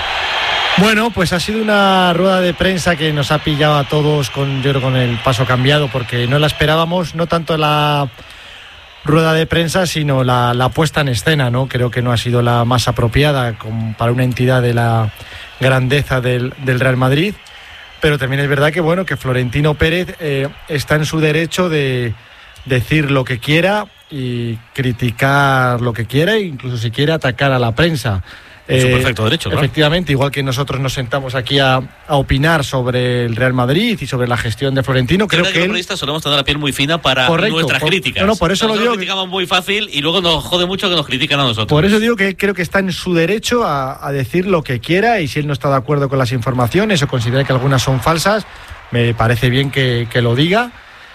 Bueno, pues ha sido una rueda de prensa que nos ha pillado a todos con, yo creo, con el paso cambiado, porque no la esperábamos, no tanto la rueda de prensa, sino la, la puesta en escena, ¿no? Creo que no ha sido la más apropiada con, para una entidad de la grandeza del, del Real Madrid, pero también es verdad que, bueno, que Florentino Pérez eh, está en su derecho de decir lo que quiera y criticar lo que quiera, e incluso si quiere atacar a la prensa. Es un perfecto derecho, claro. Efectivamente, igual que nosotros nos sentamos aquí a, a opinar sobre el Real Madrid y sobre la gestión de Florentino, creo que, que los él... periodistas solemos tener la piel muy fina para Correcto, nuestras por, críticas. No, no, por eso nosotros lo digo. Nos criticamos muy fácil y luego nos jode mucho que nos critican a nosotros. Por eso digo que creo que está en su derecho a, a decir lo que quiera, y si él no está de acuerdo con las informaciones o considera que algunas son falsas, me parece bien que, que lo diga.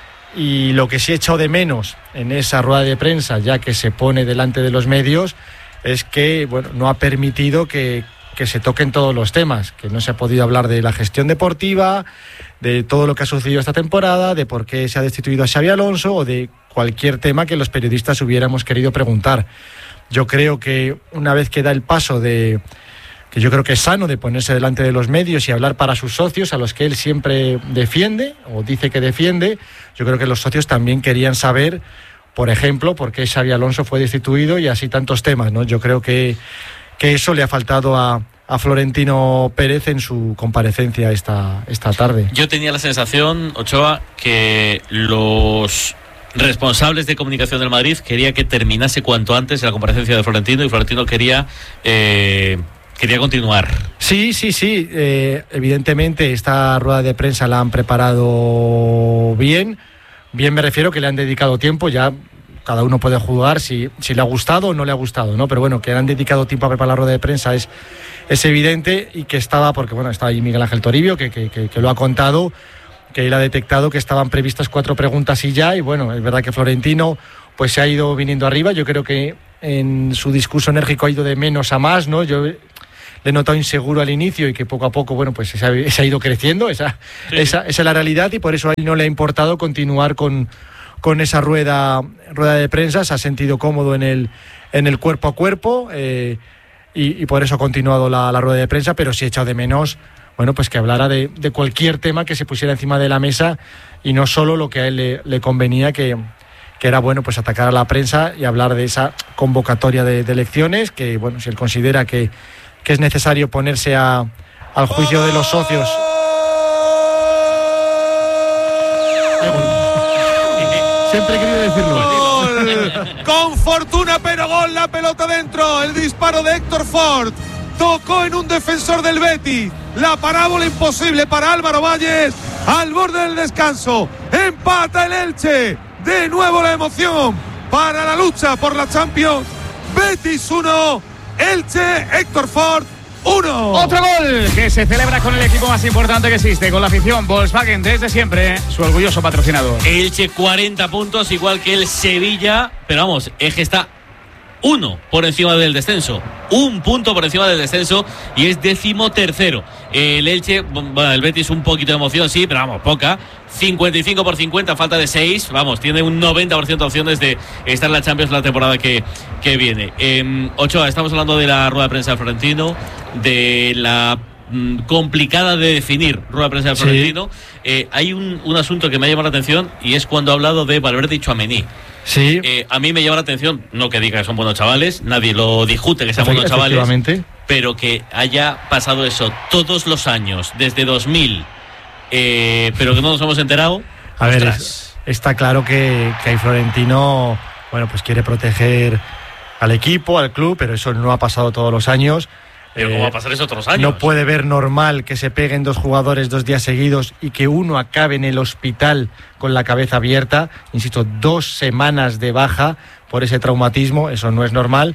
Y lo que sí he echado de menos en esa rueda de prensa, ya que se pone delante de los medios, es que, bueno, no ha permitido que, que se toquen todos los temas, que no se ha podido hablar de la gestión deportiva, de todo lo que ha sucedido esta temporada, de por qué se ha destituido a Xabi Alonso o de cualquier tema que los periodistas hubiéramos querido preguntar. Yo creo que una vez que da el paso de que yo creo que es sano, de ponerse delante de los medios y hablar para sus socios, a los que él siempre defiende o dice que defiende. Yo creo que los socios también querían saber, por ejemplo, por qué Xabi Alonso fue destituido y así tantos temas, ¿no? Yo creo que, que eso le ha faltado a, a Florentino Pérez en su comparecencia esta, esta tarde. Yo tenía la sensación, Ochoa, que los responsables de comunicación del Madrid quería que terminase cuanto antes la comparecencia de Florentino, y Florentino quería eh, quería continuar. Sí, sí, sí. Eh, evidentemente esta rueda de prensa la han preparado bien. Bien me refiero que le han dedicado tiempo. Ya cada uno puede juzgar si, si le ha gustado o no le ha gustado, ¿no? Pero bueno, que le han dedicado tiempo a preparar la rueda de prensa es, es evidente, y que estaba, porque bueno, está ahí Miguel Ángel Toribio, que, que, que, que lo ha contado, que él ha detectado que estaban previstas cuatro preguntas y ya, y bueno, es verdad que Florentino pues se ha ido viniendo arriba. Yo creo que en su discurso enérgico ha ido de menos a más, ¿no? Yo le he notado inseguro al inicio y que poco a poco, bueno, pues se ha, se ha ido creciendo, esa, sí. esa, esa es la realidad, y por eso a él no le ha importado continuar con, con esa rueda, rueda de prensa. Se ha sentido cómodo en el, en el cuerpo a cuerpo, eh, y, y por eso ha continuado la, la rueda de prensa, pero sí he echado de menos, bueno, pues que hablara de, de cualquier tema que se pusiera encima de la mesa, y no solo lo que a él le, le convenía, que, que era, bueno, pues atacar a la prensa y hablar de esa convocatoria de, de elecciones, que, bueno, si él considera que, que es necesario ponerse a, al juicio de los socios. Siempre he querido decirlo. Gol. Con fortuna, pero gol, la pelota dentro. El disparo de Héctor Ford tocó en un defensor del Betis. La parábola imposible para Álvaro Valles al borde del descanso. Empata el Elche. De nuevo la emoción para la lucha por la Champions. Betis uno, Elche, Héctor Ford uno. Otro gol que se celebra con el equipo más importante que existe, con la afición. Volkswagen, desde siempre, su orgulloso patrocinador. Elche cuarenta puntos, igual que el Sevilla, pero vamos, es que está uno por encima del descenso, un punto por encima del descenso, y es décimo tercero. El Elche, bueno, el Betis un poquito de emoción, sí, pero vamos, poca. cincuenta y cinco por cincuenta, falta de seis, vamos, tiene un noventa por ciento de opciones de estar en la Champions la temporada que, que viene. Eh, Ochoa, estamos hablando de la rueda de prensa de Florentino, de la mm, complicada de definir rueda de prensa de Florentino. Sí. Eh, hay un, un asunto que me ha llamado la atención, y es cuando ha hablado de Valverde y Tchouaméni. Sí. Eh, a mí me llama la atención, no que diga que son buenos chavales, nadie lo discute que sean buenos chavales, pero que haya pasado eso todos los años, desde dos mil, eh, pero que no nos hemos enterado. A ver, es, está claro que, que hay Florentino, bueno, pues quiere proteger al equipo, al club, pero eso no ha pasado todos los años. Pero ¿cómo va a pasar eso otros años? No puede ver normal que se peguen dos jugadores dos días seguidos y que uno acabe en el hospital con la cabeza abierta. Insisto, dos semanas de baja por ese traumatismo, eso no es normal.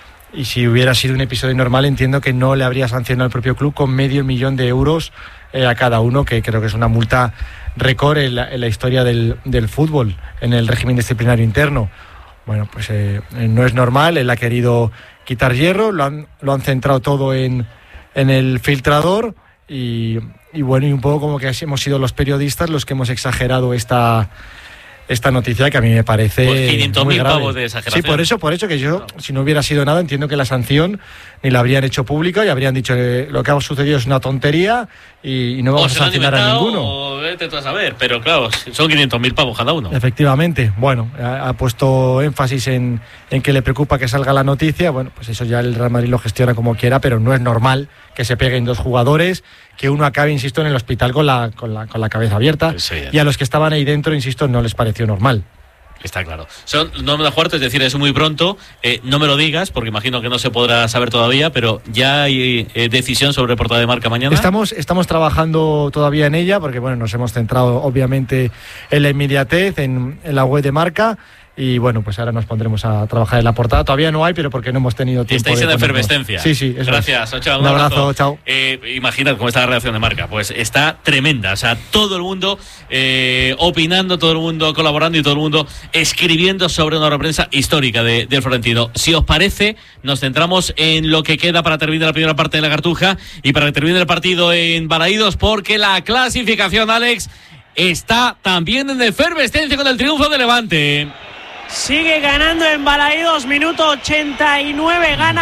Y si hubiera sido un episodio normal, entiendo que no le habría sancionado al propio club con medio millón de euros eh, a cada uno, que creo que es una multa récord en la, en la historia del, del fútbol, en el régimen disciplinario interno. Bueno, pues eh, no es normal, él ha querido quitar hierro, lo han, lo han centrado todo en, en el filtrador, y, y bueno, y un poco como que hemos sido los periodistas los que hemos exagerado esta, esta noticia, que a mí me parece pues quinientos mil pavos de exageración. Sí, por eso, por eso que yo, si no hubiera sido nada, entiendo que la sanción ni la habrían hecho pública y habrían dicho que lo que ha sucedido es una tontería y, y no vamos a sancionar a ninguno. O vete tú a saber, pero claro, son quinientos mil pavos cada uno. Efectivamente, bueno, ha, ha puesto énfasis en, en que le preocupa que salga la noticia. Bueno, pues eso ya el Real Madrid lo gestiona como quiera, pero no es normal que se peguen dos jugadores, que uno acabe, insisto, en el hospital con la, con la, con la cabeza abierta, sí, y a los que estaban ahí dentro, insisto, no les pareció normal. Está claro. Son no me da fuerte, es decir, es muy pronto. Eh, no me lo digas, porque imagino que no se podrá saber todavía, pero ya hay eh, decisión sobre portada de marca mañana. Estamos, estamos trabajando todavía en ella, porque bueno, nos hemos centrado obviamente en la inmediatez, en, en la web de marca. Y bueno, pues ahora nos pondremos a trabajar en la portada. Todavía no hay, pero porque no hemos tenido tiempo. Estáis en efervescencia. Sí, sí. Eso Gracias, es. Ochoa. Un, un abrazo, abrazo, chao. Eh, imaginad cómo está la reacción de marca. Pues está tremenda. O sea, todo el mundo eh, opinando, todo el mundo colaborando y todo el mundo escribiendo sobre una prensa histórica de, de Florentino. Si os parece, nos centramos en lo que queda para terminar la primera parte de la Cartuja y para que termine el partido en Balaídos, porque la clasificación, Alex, está también en efervescencia con el triunfo de Levante. Sigue ganando en Balaídos, minuto ochenta y nueve, gana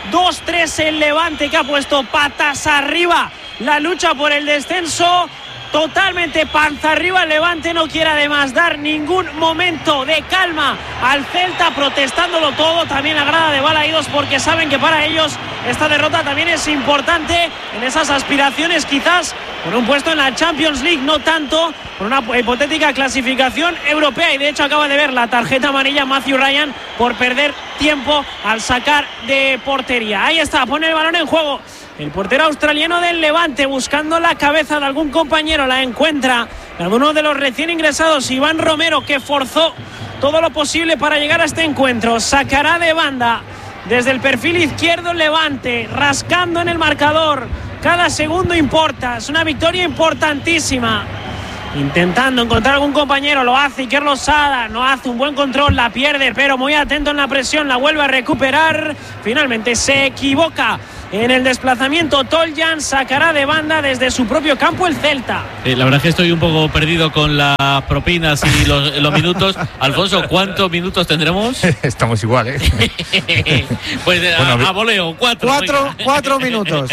dos tres el Levante, que ha puesto patas arriba la lucha por el descenso. Totalmente panza arriba el Levante, no quiere además dar ningún momento de calma al Celta, protestándolo todo. También la grada de Balaídos, porque saben que para ellos esta derrota también es importante en esas aspiraciones, quizás por un puesto en la Champions League, no tanto por una hipotética clasificación europea. Y de hecho acaba de ver la tarjeta amarilla Matthew Ryan por perder tiempo al sacar de portería. Ahí está, pone el balón en juego el portero australiano del Levante, buscando la cabeza de algún compañero. La encuentra uno de los recién ingresados, Iván Romero, que forzó todo lo posible para llegar a este encuentro. Sacará de banda desde el perfil izquierdo el Levante, rascando en el marcador. Cada segundo importa, es una victoria importantísima. Intentando encontrar algún compañero, lo hace Iker Losada, no hace un buen control, la pierde, pero muy atento en la presión, la vuelve a recuperar. Finalmente se equivoca en el desplazamiento Toljan, sacará de banda desde su propio campo el Celta. Eh, la verdad es que estoy un poco perdido con las propinas y los, los minutos. Alfonso, ¿cuántos minutos tendremos? Estamos igual, ¿eh? Pues a, bueno, a voleo, cuatro. Cuatro, cuatro minutos.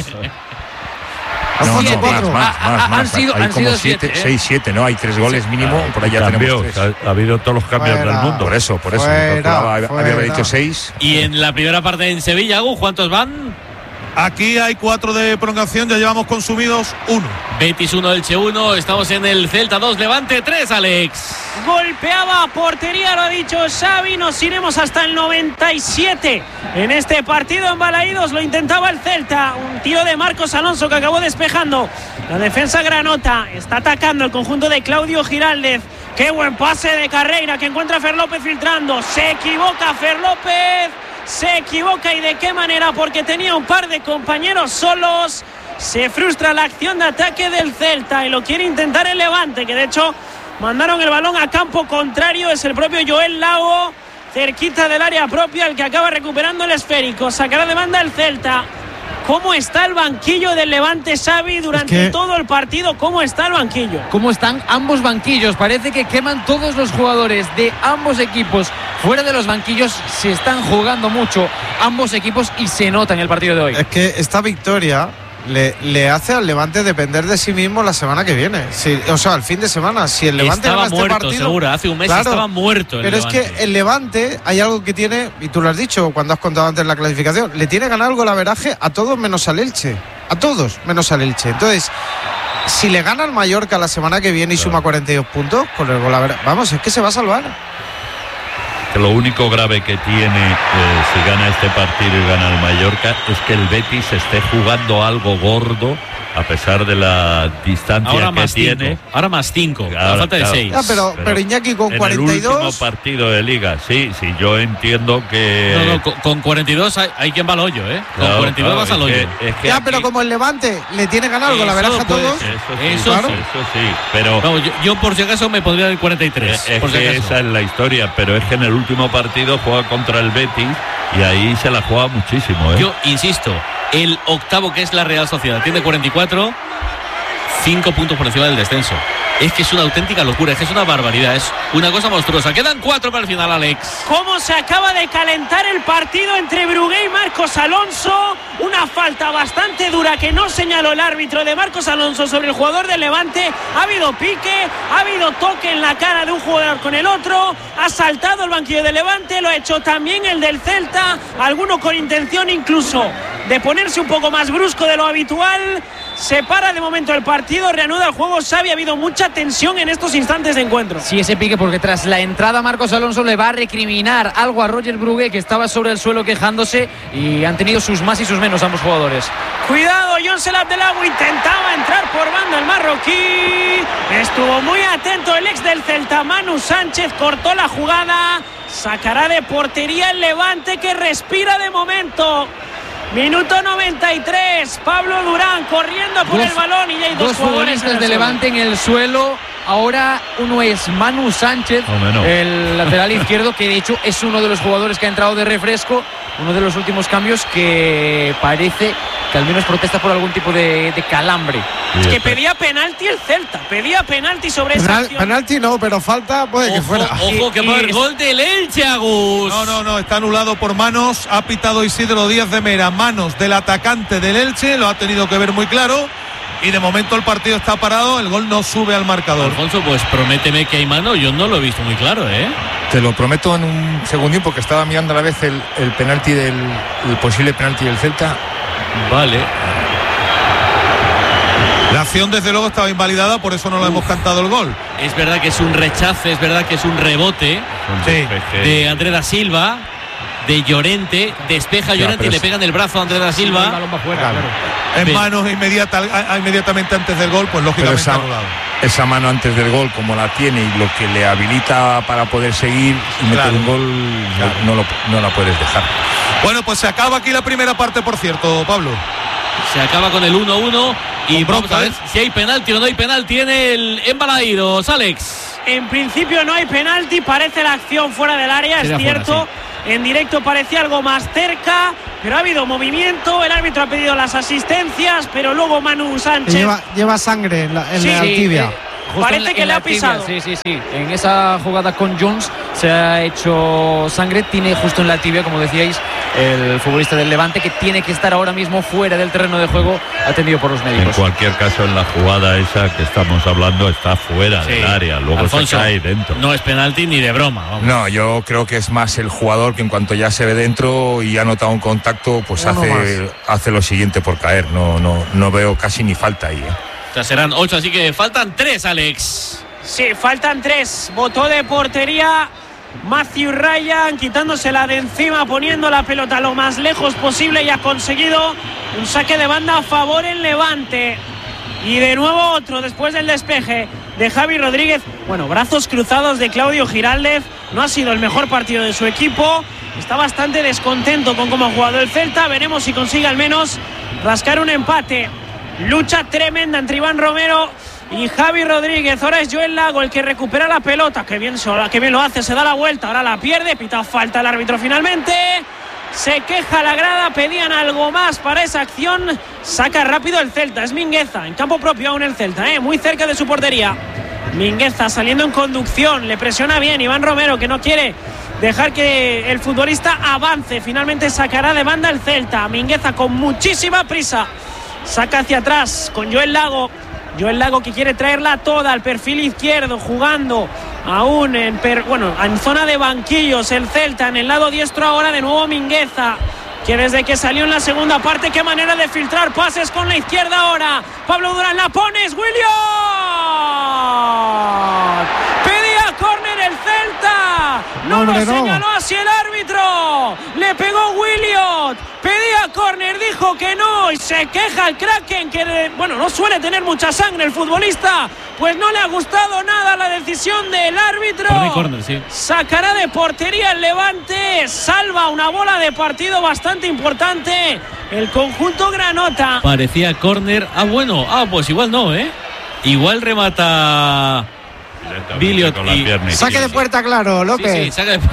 No, no, más, más, más, Han más. sido- Hay han como sido siete, siete, ¿eh? seis, siete, ¿no? Hay tres goles mínimo, por allá Cambios, tenemos tres. ha, ha habido todos los cambios Fuera. del mundo. Por eso, por eso. Fuera, Yo calculaba, había- había fuera. dicho seis. Y en la primera parte en Sevilla, Gus, ¿cuántos van? Aquí hay cuatro de prolongación, ya llevamos consumidos uno. Betis uno, Elche uno, estamos en el Celta dos, Levante tres, Alex. Golpeaba portería, lo ha dicho Xavi. Nos iremos hasta el noventa y siete en este partido en Balaídos. Lo intentaba el Celta, un tiro de Marcos Alonso que acabó despejando la defensa granota. Está atacando el conjunto de Claudio Giraldez. Qué buen pase de Carreira, que encuentra a Fer López filtrando. Se equivoca Fer López, se equivoca, y de qué manera, porque tenía un par de compañeros solos. Se frustra la acción de ataque del Celta y lo quiere intentar el Levante, que de hecho mandaron el balón a campo contrario. Es el propio Joel Lago, cerquita del área propia, el que acaba recuperando el esférico. Sacará de banda el Celta. ¿Cómo está el banquillo del Levante, Xavi, durante Es que- todo el partido? ¿Cómo está el banquillo? ¿Cómo están ambos banquillos? Parece que queman todos los jugadores de ambos equipos. Fuera de los banquillos se están jugando mucho ambos equipos y se nota en el partido de hoy. Es que esta victoria le, le hace al Levante depender de sí mismo la semana que viene. Si, o sea, el fin de semana. Si el Levante Estaba gana este muerto, partido, seguro. Hace un mes claro, estaba muerto el pero Levante. es que el Levante hay algo que tiene, y tú lo has dicho cuando has contado antes la clasificación, le tiene ganado el golaveraje a todos menos al Elche. A todos menos al Elche. Entonces, si le gana al Mallorca la semana que viene y suma cuarenta y dos puntos con el golaveraje, vamos, es que se va a salvar. Que lo único grave que tiene eh, si gana este partido y gana el Mallorca es que el Betis esté jugando algo gordo a pesar de la distancia Ahora que más tiene. cinco. Ahora más cinco. A Ahora, falta de claro. seis. Ya, pero, pero Iñaki con en cuarenta y el último dos. partido de Liga, sí, sí, yo entiendo que. No, no, con, con cuarenta y dos hay, hay quien va al hoyo, ¿eh? Con Claro, cuarenta y dos claro, vas al es hoyo. que- es que Ya, aquí- pero como el Levante le tiene ganado el Eso golaveraje a puede todos. ser. Eso sí, Eso claro. sí. Eso sí, pero. Vamos, yo, yo por si acaso me pondría el cuarenta y tres. Es por si que acaso. esa es la historia, pero es que en el último partido juega contra el Betis y ahí se la juega muchísimo, ¿eh? Yo insisto, el octavo, que es la Real Sociedad, tiene cuarenta y cuatro, cinco puntos por encima del descenso. Es que es una auténtica locura, es que es una barbaridad, es una cosa monstruosa. Quedan cuatro para el final, Alex. Cómo se acaba de calentar el partido entre Brugué y Marcos Alonso. Una falta bastante dura que no señaló el árbitro de Marcos Alonso sobre el jugador del Levante. Ha habido pique, ha habido toque en la cara de un jugador con el otro. Ha saltado el banquillo del Levante, lo ha hecho también el del Celta. Alguno con intención incluso de ponerse un poco más brusco de lo habitual. Se para de momento el partido, reanuda el juego. Xavi, ha habido mucha tensión en estos instantes de encuentro. Sí, ese pique, porque tras la entrada Marcos Alonso le va a recriminar algo a Roger Brugué, que estaba sobre el suelo quejándose, y han tenido sus más y sus menos ambos jugadores. Cuidado, John Abdelagui intentaba entrar por banda el marroquí. Estuvo muy atento el ex del Celta, Manu Sánchez, cortó la jugada. Sacará de portería el Levante, que respira de momento. Minuto noventa y tres, Pablo Durán corriendo por Dos- el balón y ya hay dos, Dos jugadores en futbolistas el de suelo. Levante en el suelo, ahora uno es Manu Sánchez, Oh, no. el lateral izquierdo, que de hecho es uno de los jugadores que ha entrado de refresco, uno de los últimos cambios que parece que al menos protesta por algún tipo de, de calambre. Es que pedía penalti el Celta, pedía penalti sobre esa Penal, acción. penalti no, pero falta puede que Ojo, fuera. ojo, que va a haber gol del Elche, Agus. No, no, no, está anulado por manos. Ha pitado Isidro Díaz de Mera, manos del atacante del Elche, lo ha tenido que ver muy claro. Y de momento el partido está parado, el gol no sube al marcador. Alfonso, pues prométeme que hay mano, yo no lo he visto muy claro, ¿eh? Te lo prometo en un segundín porque estaba mirando a la vez el, el penalti del el posible penalti del Celta. Vale. La acción desde luego estaba invalidada, por eso no le hemos cantado el gol. Es verdad que es un rechace, es verdad que es un rebote Sí. de Andrés da Silva, de Llorente, despeja Ya, Llorente pero y le es- pega en el brazo a Andrés da Silva. En Pero- manos inmediata, a- a- inmediatamente antes del gol, pues Pero lógicamente esa, anulado. esa mano antes del gol, como la tiene y lo que le habilita para poder seguir y meter Claro. un gol, no, no lo- no la puedes dejar. Bueno, pues se acaba aquí la primera parte, por cierto, Pablo. Se acaba con el uno uno y Con vamos bronca, a ver ¿eh? si hay penalti o no hay penalti en el Embalaídos, Alex. En principio no hay penalti, parece la acción fuera del área, Sería es cierto. fuera, En directo parecía algo más cerca, pero ha habido movimiento, el árbitro ha pedido las asistencias, pero luego Manu Sánchez Lleva, lleva sangre en la, en Sí, la sí, tibia. eh, Parece en que le la ha pisado. tibia, sí, sí, sí. En esa jugada con Jones se ha hecho sangre. Tiene justo en la tibia, como decíais, el futbolista del Levante, que tiene que estar ahora mismo fuera del terreno de juego, atendido por los En médicos. cualquier caso, en la jugada esa que estamos hablando está fuera Sí. del área, luego Alfonso, se cae dentro. No es penalti ni de broma. Vamos. No, yo creo que es más el jugador que en cuanto ya se ve dentro y ha notado un contacto, pues Uno hace, hace lo siguiente por caer. No, no, no veo casi ni falta ahí. ¿eh? O sea, serán ocho, así que faltan tres, Alex. Sí, faltan tres. Botó de portería Matthew Ryan, quitándosela de encima, poniendo la pelota lo más lejos posible y ha conseguido un saque de banda a favor en Levante. Y de nuevo otro después del despeje de Javi Rodríguez. Bueno, brazos cruzados de Claudio Giraldez. No ha sido el mejor partido de su equipo. Está bastante descontento con cómo ha jugado el Celta. Veremos si consigue al menos rascar un empate. Lucha tremenda entre Iván Romero y Javi Rodríguez. Ahora es Joel Lago el que recupera la pelota. Que bien, que bien lo hace, se da la vuelta. Ahora la pierde, pita falta el árbitro finalmente. Se queja la grada, pedían algo más para esa acción. Saca rápido el Celta, es Mingueza, en campo propio aún el Celta, ¿eh? Muy cerca de su portería. Mingueza saliendo en conducción, le presiona bien Iván Romero, que no quiere dejar que el futbolista avance. Finalmente sacará de banda el Celta. Mingueza con muchísima prisa saca hacia atrás con Joel Lago. Joel Lago que quiere traerla toda al perfil izquierdo, jugando aún en, per, bueno, en zona de banquillos el Celta. En el lado diestro ahora de nuevo Mingueza, que desde que salió en la segunda parte, qué manera de filtrar pases con la izquierda ahora. Pablo Durán la pone, es Williot. Pedía córner el Celta. No, No, lo hombre, no. señaló así el árbitro. Le pegó Williot. Pedía córner, dijo que no y se queja el Kraken, que de, bueno, no suele tener mucha sangre el futbolista. Pues no le ha gustado nada la decisión del árbitro. Córner, córner, sí. Sacará de portería el Levante. Salva una bola de partido bastante importante el conjunto granota. Parecía córner. Ah, bueno. Ah, pues igual no, ¿eh? Igual remata Billiot con la y... pierna Saque de puerta, claro, López. Sí, sí, saque de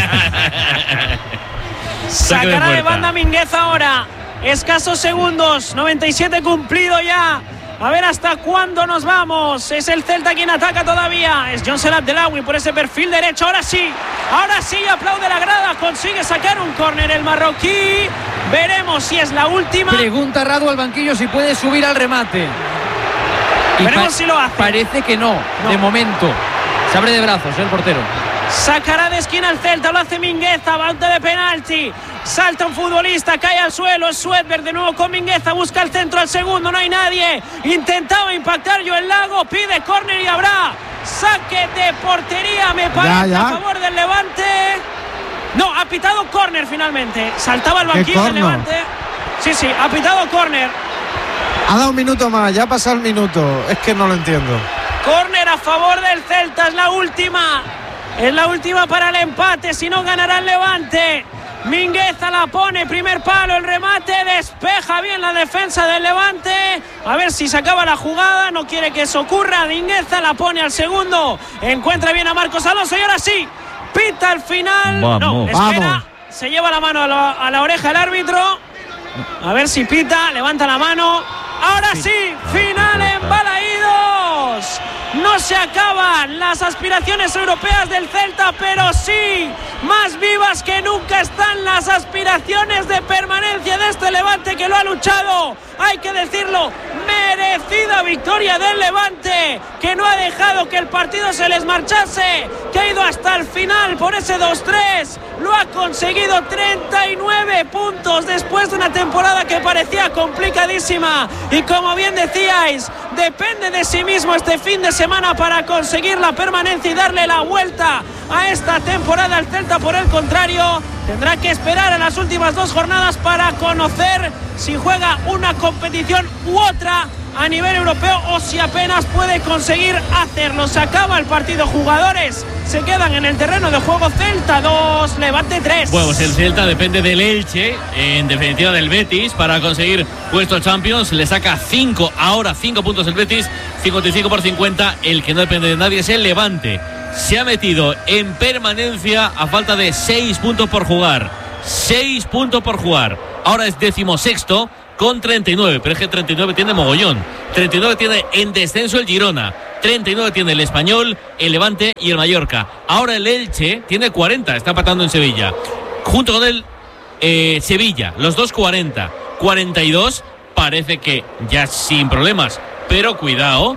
Saque de Sacará de puerta. banda Mingueza ahora. Escasos segundos. noventa y siete cumplido ya. A ver hasta cuándo nos vamos. Es el Celta quien ataca todavía. Es John Selat Delawi por ese perfil derecho. Ahora sí. Ahora sí aplaude la grada. Consigue sacar un córner el marroquí. Veremos si es la última. Pregunta Radu al banquillo si puede subir al remate. Y Veremos pa- si lo hace. Parece que no, No. de momento. Se abre de brazos el portero. Sacará de esquina el Celta, lo hace Mingueza, banda de penalti. Salta un futbolista, cae al suelo, es Suedberg de nuevo con Mingueza, busca el centro al segundo, no hay nadie. Intentaba impactar Joel Lago, pide córner y habrá saque de portería, me parece, Ya, ya. a favor del Levante. No, ha pitado córner finalmente. Saltaba el ¿Qué banquillo del córner? Levante. Sí, sí, ha pitado córner. Ha dado un minuto más, ya ha pasado el minuto. Es que no lo entiendo. Córner a favor del Celta, es la última. Es la última para el empate, si no ganará el Levante. Mingueza la pone, primer palo, el remate, despeja bien la defensa del Levante. A ver si se acaba la jugada, no quiere que eso ocurra. Mingueza la pone al segundo, encuentra bien a Marcos Alonso y ahora sí, pita al final. Vamos. No, espera, Vamos. se lleva la mano a la, a la oreja el árbitro. A ver si pita, levanta la mano. Ahora sí, final en Balaídos. No se acaban las aspiraciones europeas del Celta, pero sí, más vivas que nunca están las aspiraciones de permanencia de este Levante que lo ha luchado. Hay que decirlo, merecida victoria del Levante, que no ha dejado que el partido se les marchase, que ha ido hasta el final por ese dos tres. Lo ha conseguido, treinta y nueve puntos después de una temporada que parecía complicadísima. Y como bien decíais, depende de sí mismo este fin de semana para conseguir la permanencia y darle la vuelta a esta temporada. El Celta, por el contrario, tendrá que esperar a las últimas dos jornadas para conocer si juega una competición u otra a nivel europeo o si apenas puede conseguir hacerlo. Se acaba el partido, jugadores se quedan en el terreno de juego. Celta dos, Levante tres. Bueno, pues el Celta depende del Elche, en definitiva del Betis, para conseguir puesto Champions. Le saca cinco, ahora cinco puntos el Betis, cincuenta y cinco por cincuenta. El que no depende de nadie es el Levante. Se ha metido en permanencia a falta de seis puntos por jugar. seis puntos por jugar. Ahora es decimosexto con treinta y nueve, pero es que treinta y nueve tiene mogollón. treinta y nueve tiene en descenso el Girona, treinta y nueve tiene el Español, el Levante y el Mallorca. Ahora el Elche tiene cuarenta, está empatando en Sevilla. Junto con el eh, Sevilla, los dos cuarenta. cuarenta y dos, parece que ya sin problemas, pero cuidado.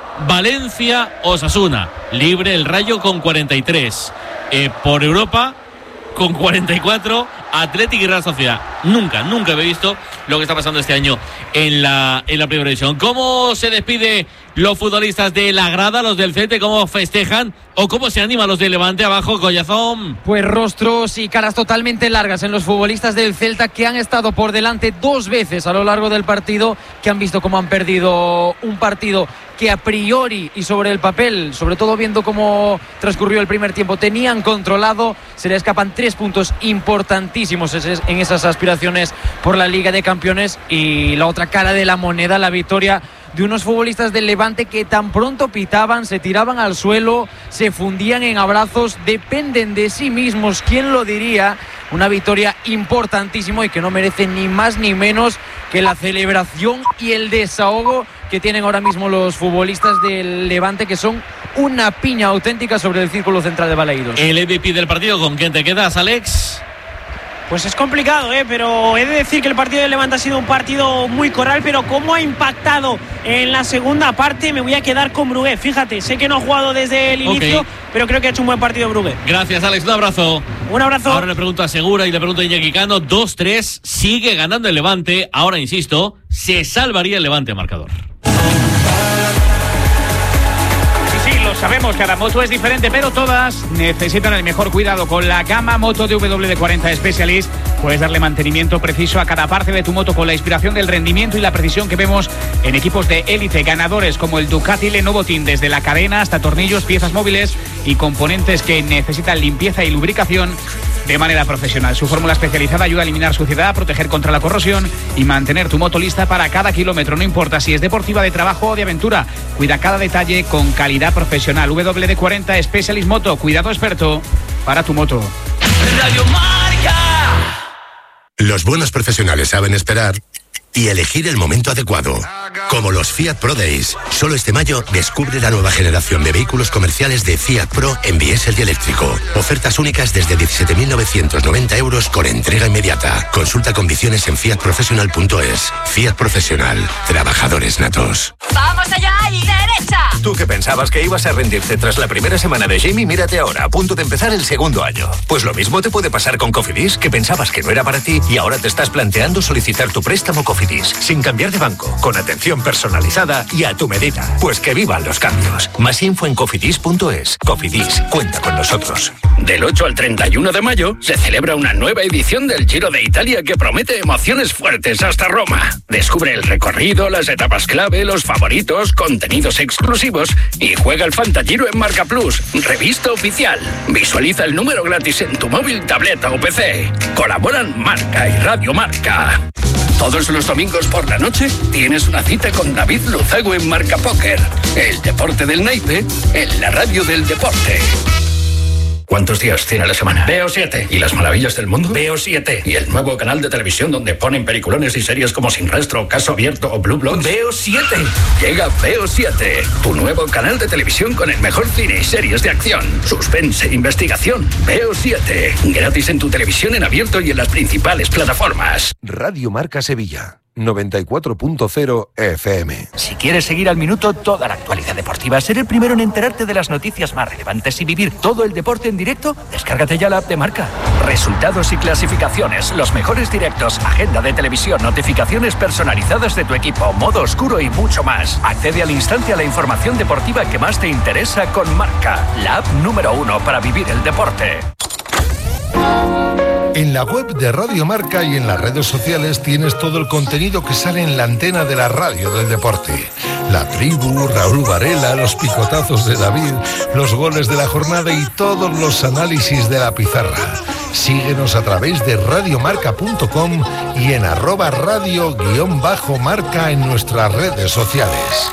Valencia, Osasuna, libre el Rayo con cuarenta y tres. Eh, por Europa, con cuarenta y cuatro, Atlético y Real Sociedad. Nunca, nunca he visto lo que está pasando este año en la, en la primera división. ¿Cómo se despide los futbolistas de la grada, los del Celta? ¿Cómo festejan? ¿O cómo se animan los de Levante abajo, Collazón? Pues rostros y caras totalmente largas en los futbolistas del Celta, que han estado por delante dos veces a lo largo del partido, que han visto cómo han perdido un partido que a priori y sobre el papel, sobre todo viendo cómo transcurrió el primer tiempo, tenían controlado. Se le escapan tres puntos importantísimos en esas aspiraciones por la Liga de Campeones. Y la otra cara de la moneda, la victoria de unos futbolistas del Levante que tan pronto pitaban, se tiraban al suelo, se fundían en abrazos, dependen de sí mismos. ¿Quién lo diría? Una victoria importantísima y que no merece ni más ni menos que la celebración y el desahogo que tienen ahora mismo los futbolistas del Levante, que son una piña auténtica sobre el círculo central de Balaídos. El M V P del partido, ¿con quién te quedas, Alex? Pues es complicado, ¿eh? Pero he de decir que el partido del Levante ha sido un partido muy coral, pero cómo ha impactado en la segunda parte, me voy a quedar con Brugué. Fíjate, sé que no ha jugado desde el inicio, okay, pero creo que ha hecho un buen partido Brugué. Gracias, Alex, un abrazo. Un abrazo. Ahora le pregunto a Segura y le pregunto a Iñaki Cano. dos tres, sigue ganando el Levante. Ahora, insisto, se salvaría el Levante marcador. Sabemos, cada moto es diferente, pero todas necesitan el mejor cuidado. Con la gama moto de W D cuarenta Specialist puedes darle mantenimiento preciso a cada parte de tu moto con la inspiración del rendimiento y la precisión que vemos en equipos de élite, ganadores como el Ducati Lenovo Team, desde la cadena hasta tornillos, piezas móviles y componentes que necesitan limpieza y lubricación de manera profesional. Su fórmula especializada ayuda a eliminar suciedad, a proteger contra la corrosión y mantener tu moto lista para cada kilómetro, no importa si es deportiva, de trabajo o de aventura. Cuida cada detalle con calidad profesional. W D cuarenta Specialist Moto, cuidado experto para tu moto. Radio Marca. Los buenos profesionales saben esperar y elegir el momento adecuado. Como los Fiat Pro Days. Solo este mayo descubre la nueva generación de vehículos comerciales de Fiat Pro en diésel y eléctrico. Ofertas únicas desde diecisiete mil novecientos noventa euros con entrega inmediata. Consulta condiciones en fiat professional punto es. Fiat Profesional. Trabajadores natos. ¡Vamos allá y derecha! Tú que pensabas que ibas a rendirte tras la primera semana de Jamie, mírate ahora, a punto de empezar el segundo año. Pues lo mismo te puede pasar con Cofidis, que pensabas que no era para ti y ahora te estás planteando solicitar tu préstamo Cofidis Cofidis, sin cambiar de banco, con atención personalizada y a tu medida. Pues que vivan los cambios. Más info en cofidis punto es. Cofidis, cuenta con nosotros. Del ocho al treinta y uno de mayo se celebra una nueva edición del Giro de Italia que promete emociones fuertes hasta Roma. Descubre el recorrido, las etapas clave, los favoritos, contenidos exclusivos y juega el Fantagiro en Marca Plus, revista oficial. Visualiza el número gratis en tu móvil, tableta o P C. Colaboran Marca y Radio Marca. Todos los domingos por la noche tienes una cita con David Luzago en Marca Póker. El deporte del naipe en la radio del deporte. ¿Cuántos días tiene la semana? Veo siete. ¿Y las maravillas del mundo? Veo siete. ¿Y el nuevo canal de televisión donde ponen peliculones y series como Sin Rastro, Caso Abierto o Blue Bloods? Veo siete. Llega Veo siete, tu nuevo canal de televisión con el mejor cine y series de acción, suspense, investigación. Veo siete. Gratis en tu televisión en abierto y en las principales plataformas. Radio Marca Sevilla. noventa y cuatro punto cero F M. Si quieres seguir al minuto toda la actualidad deportiva, ser el primero en enterarte de las noticias más relevantes y vivir todo el deporte en directo, descárgate ya la app de Marca. Resultados y clasificaciones, los mejores directos, agenda de televisión, notificaciones personalizadas de tu equipo, modo oscuro y mucho más. Accede al instante a la información deportiva que más te interesa con Marca, la app número uno para vivir el deporte. En la web de Radio Marca y en las redes sociales tienes todo el contenido que sale en la antena de la radio del deporte. La tribu, Raúl Varela, los picotazos de David, los goles de la jornada y todos los análisis de la pizarra. Síguenos a través de radiomarca punto com y en arroba radio guión bajo marca en nuestras redes sociales.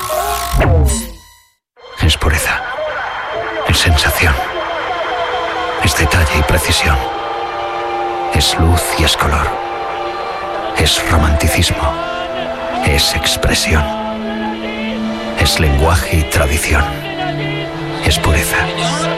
Es pureza, es sensación, es detalle y precisión. Es luz y es color. Es romanticismo. Es expresión. Es lenguaje y tradición. Es pureza.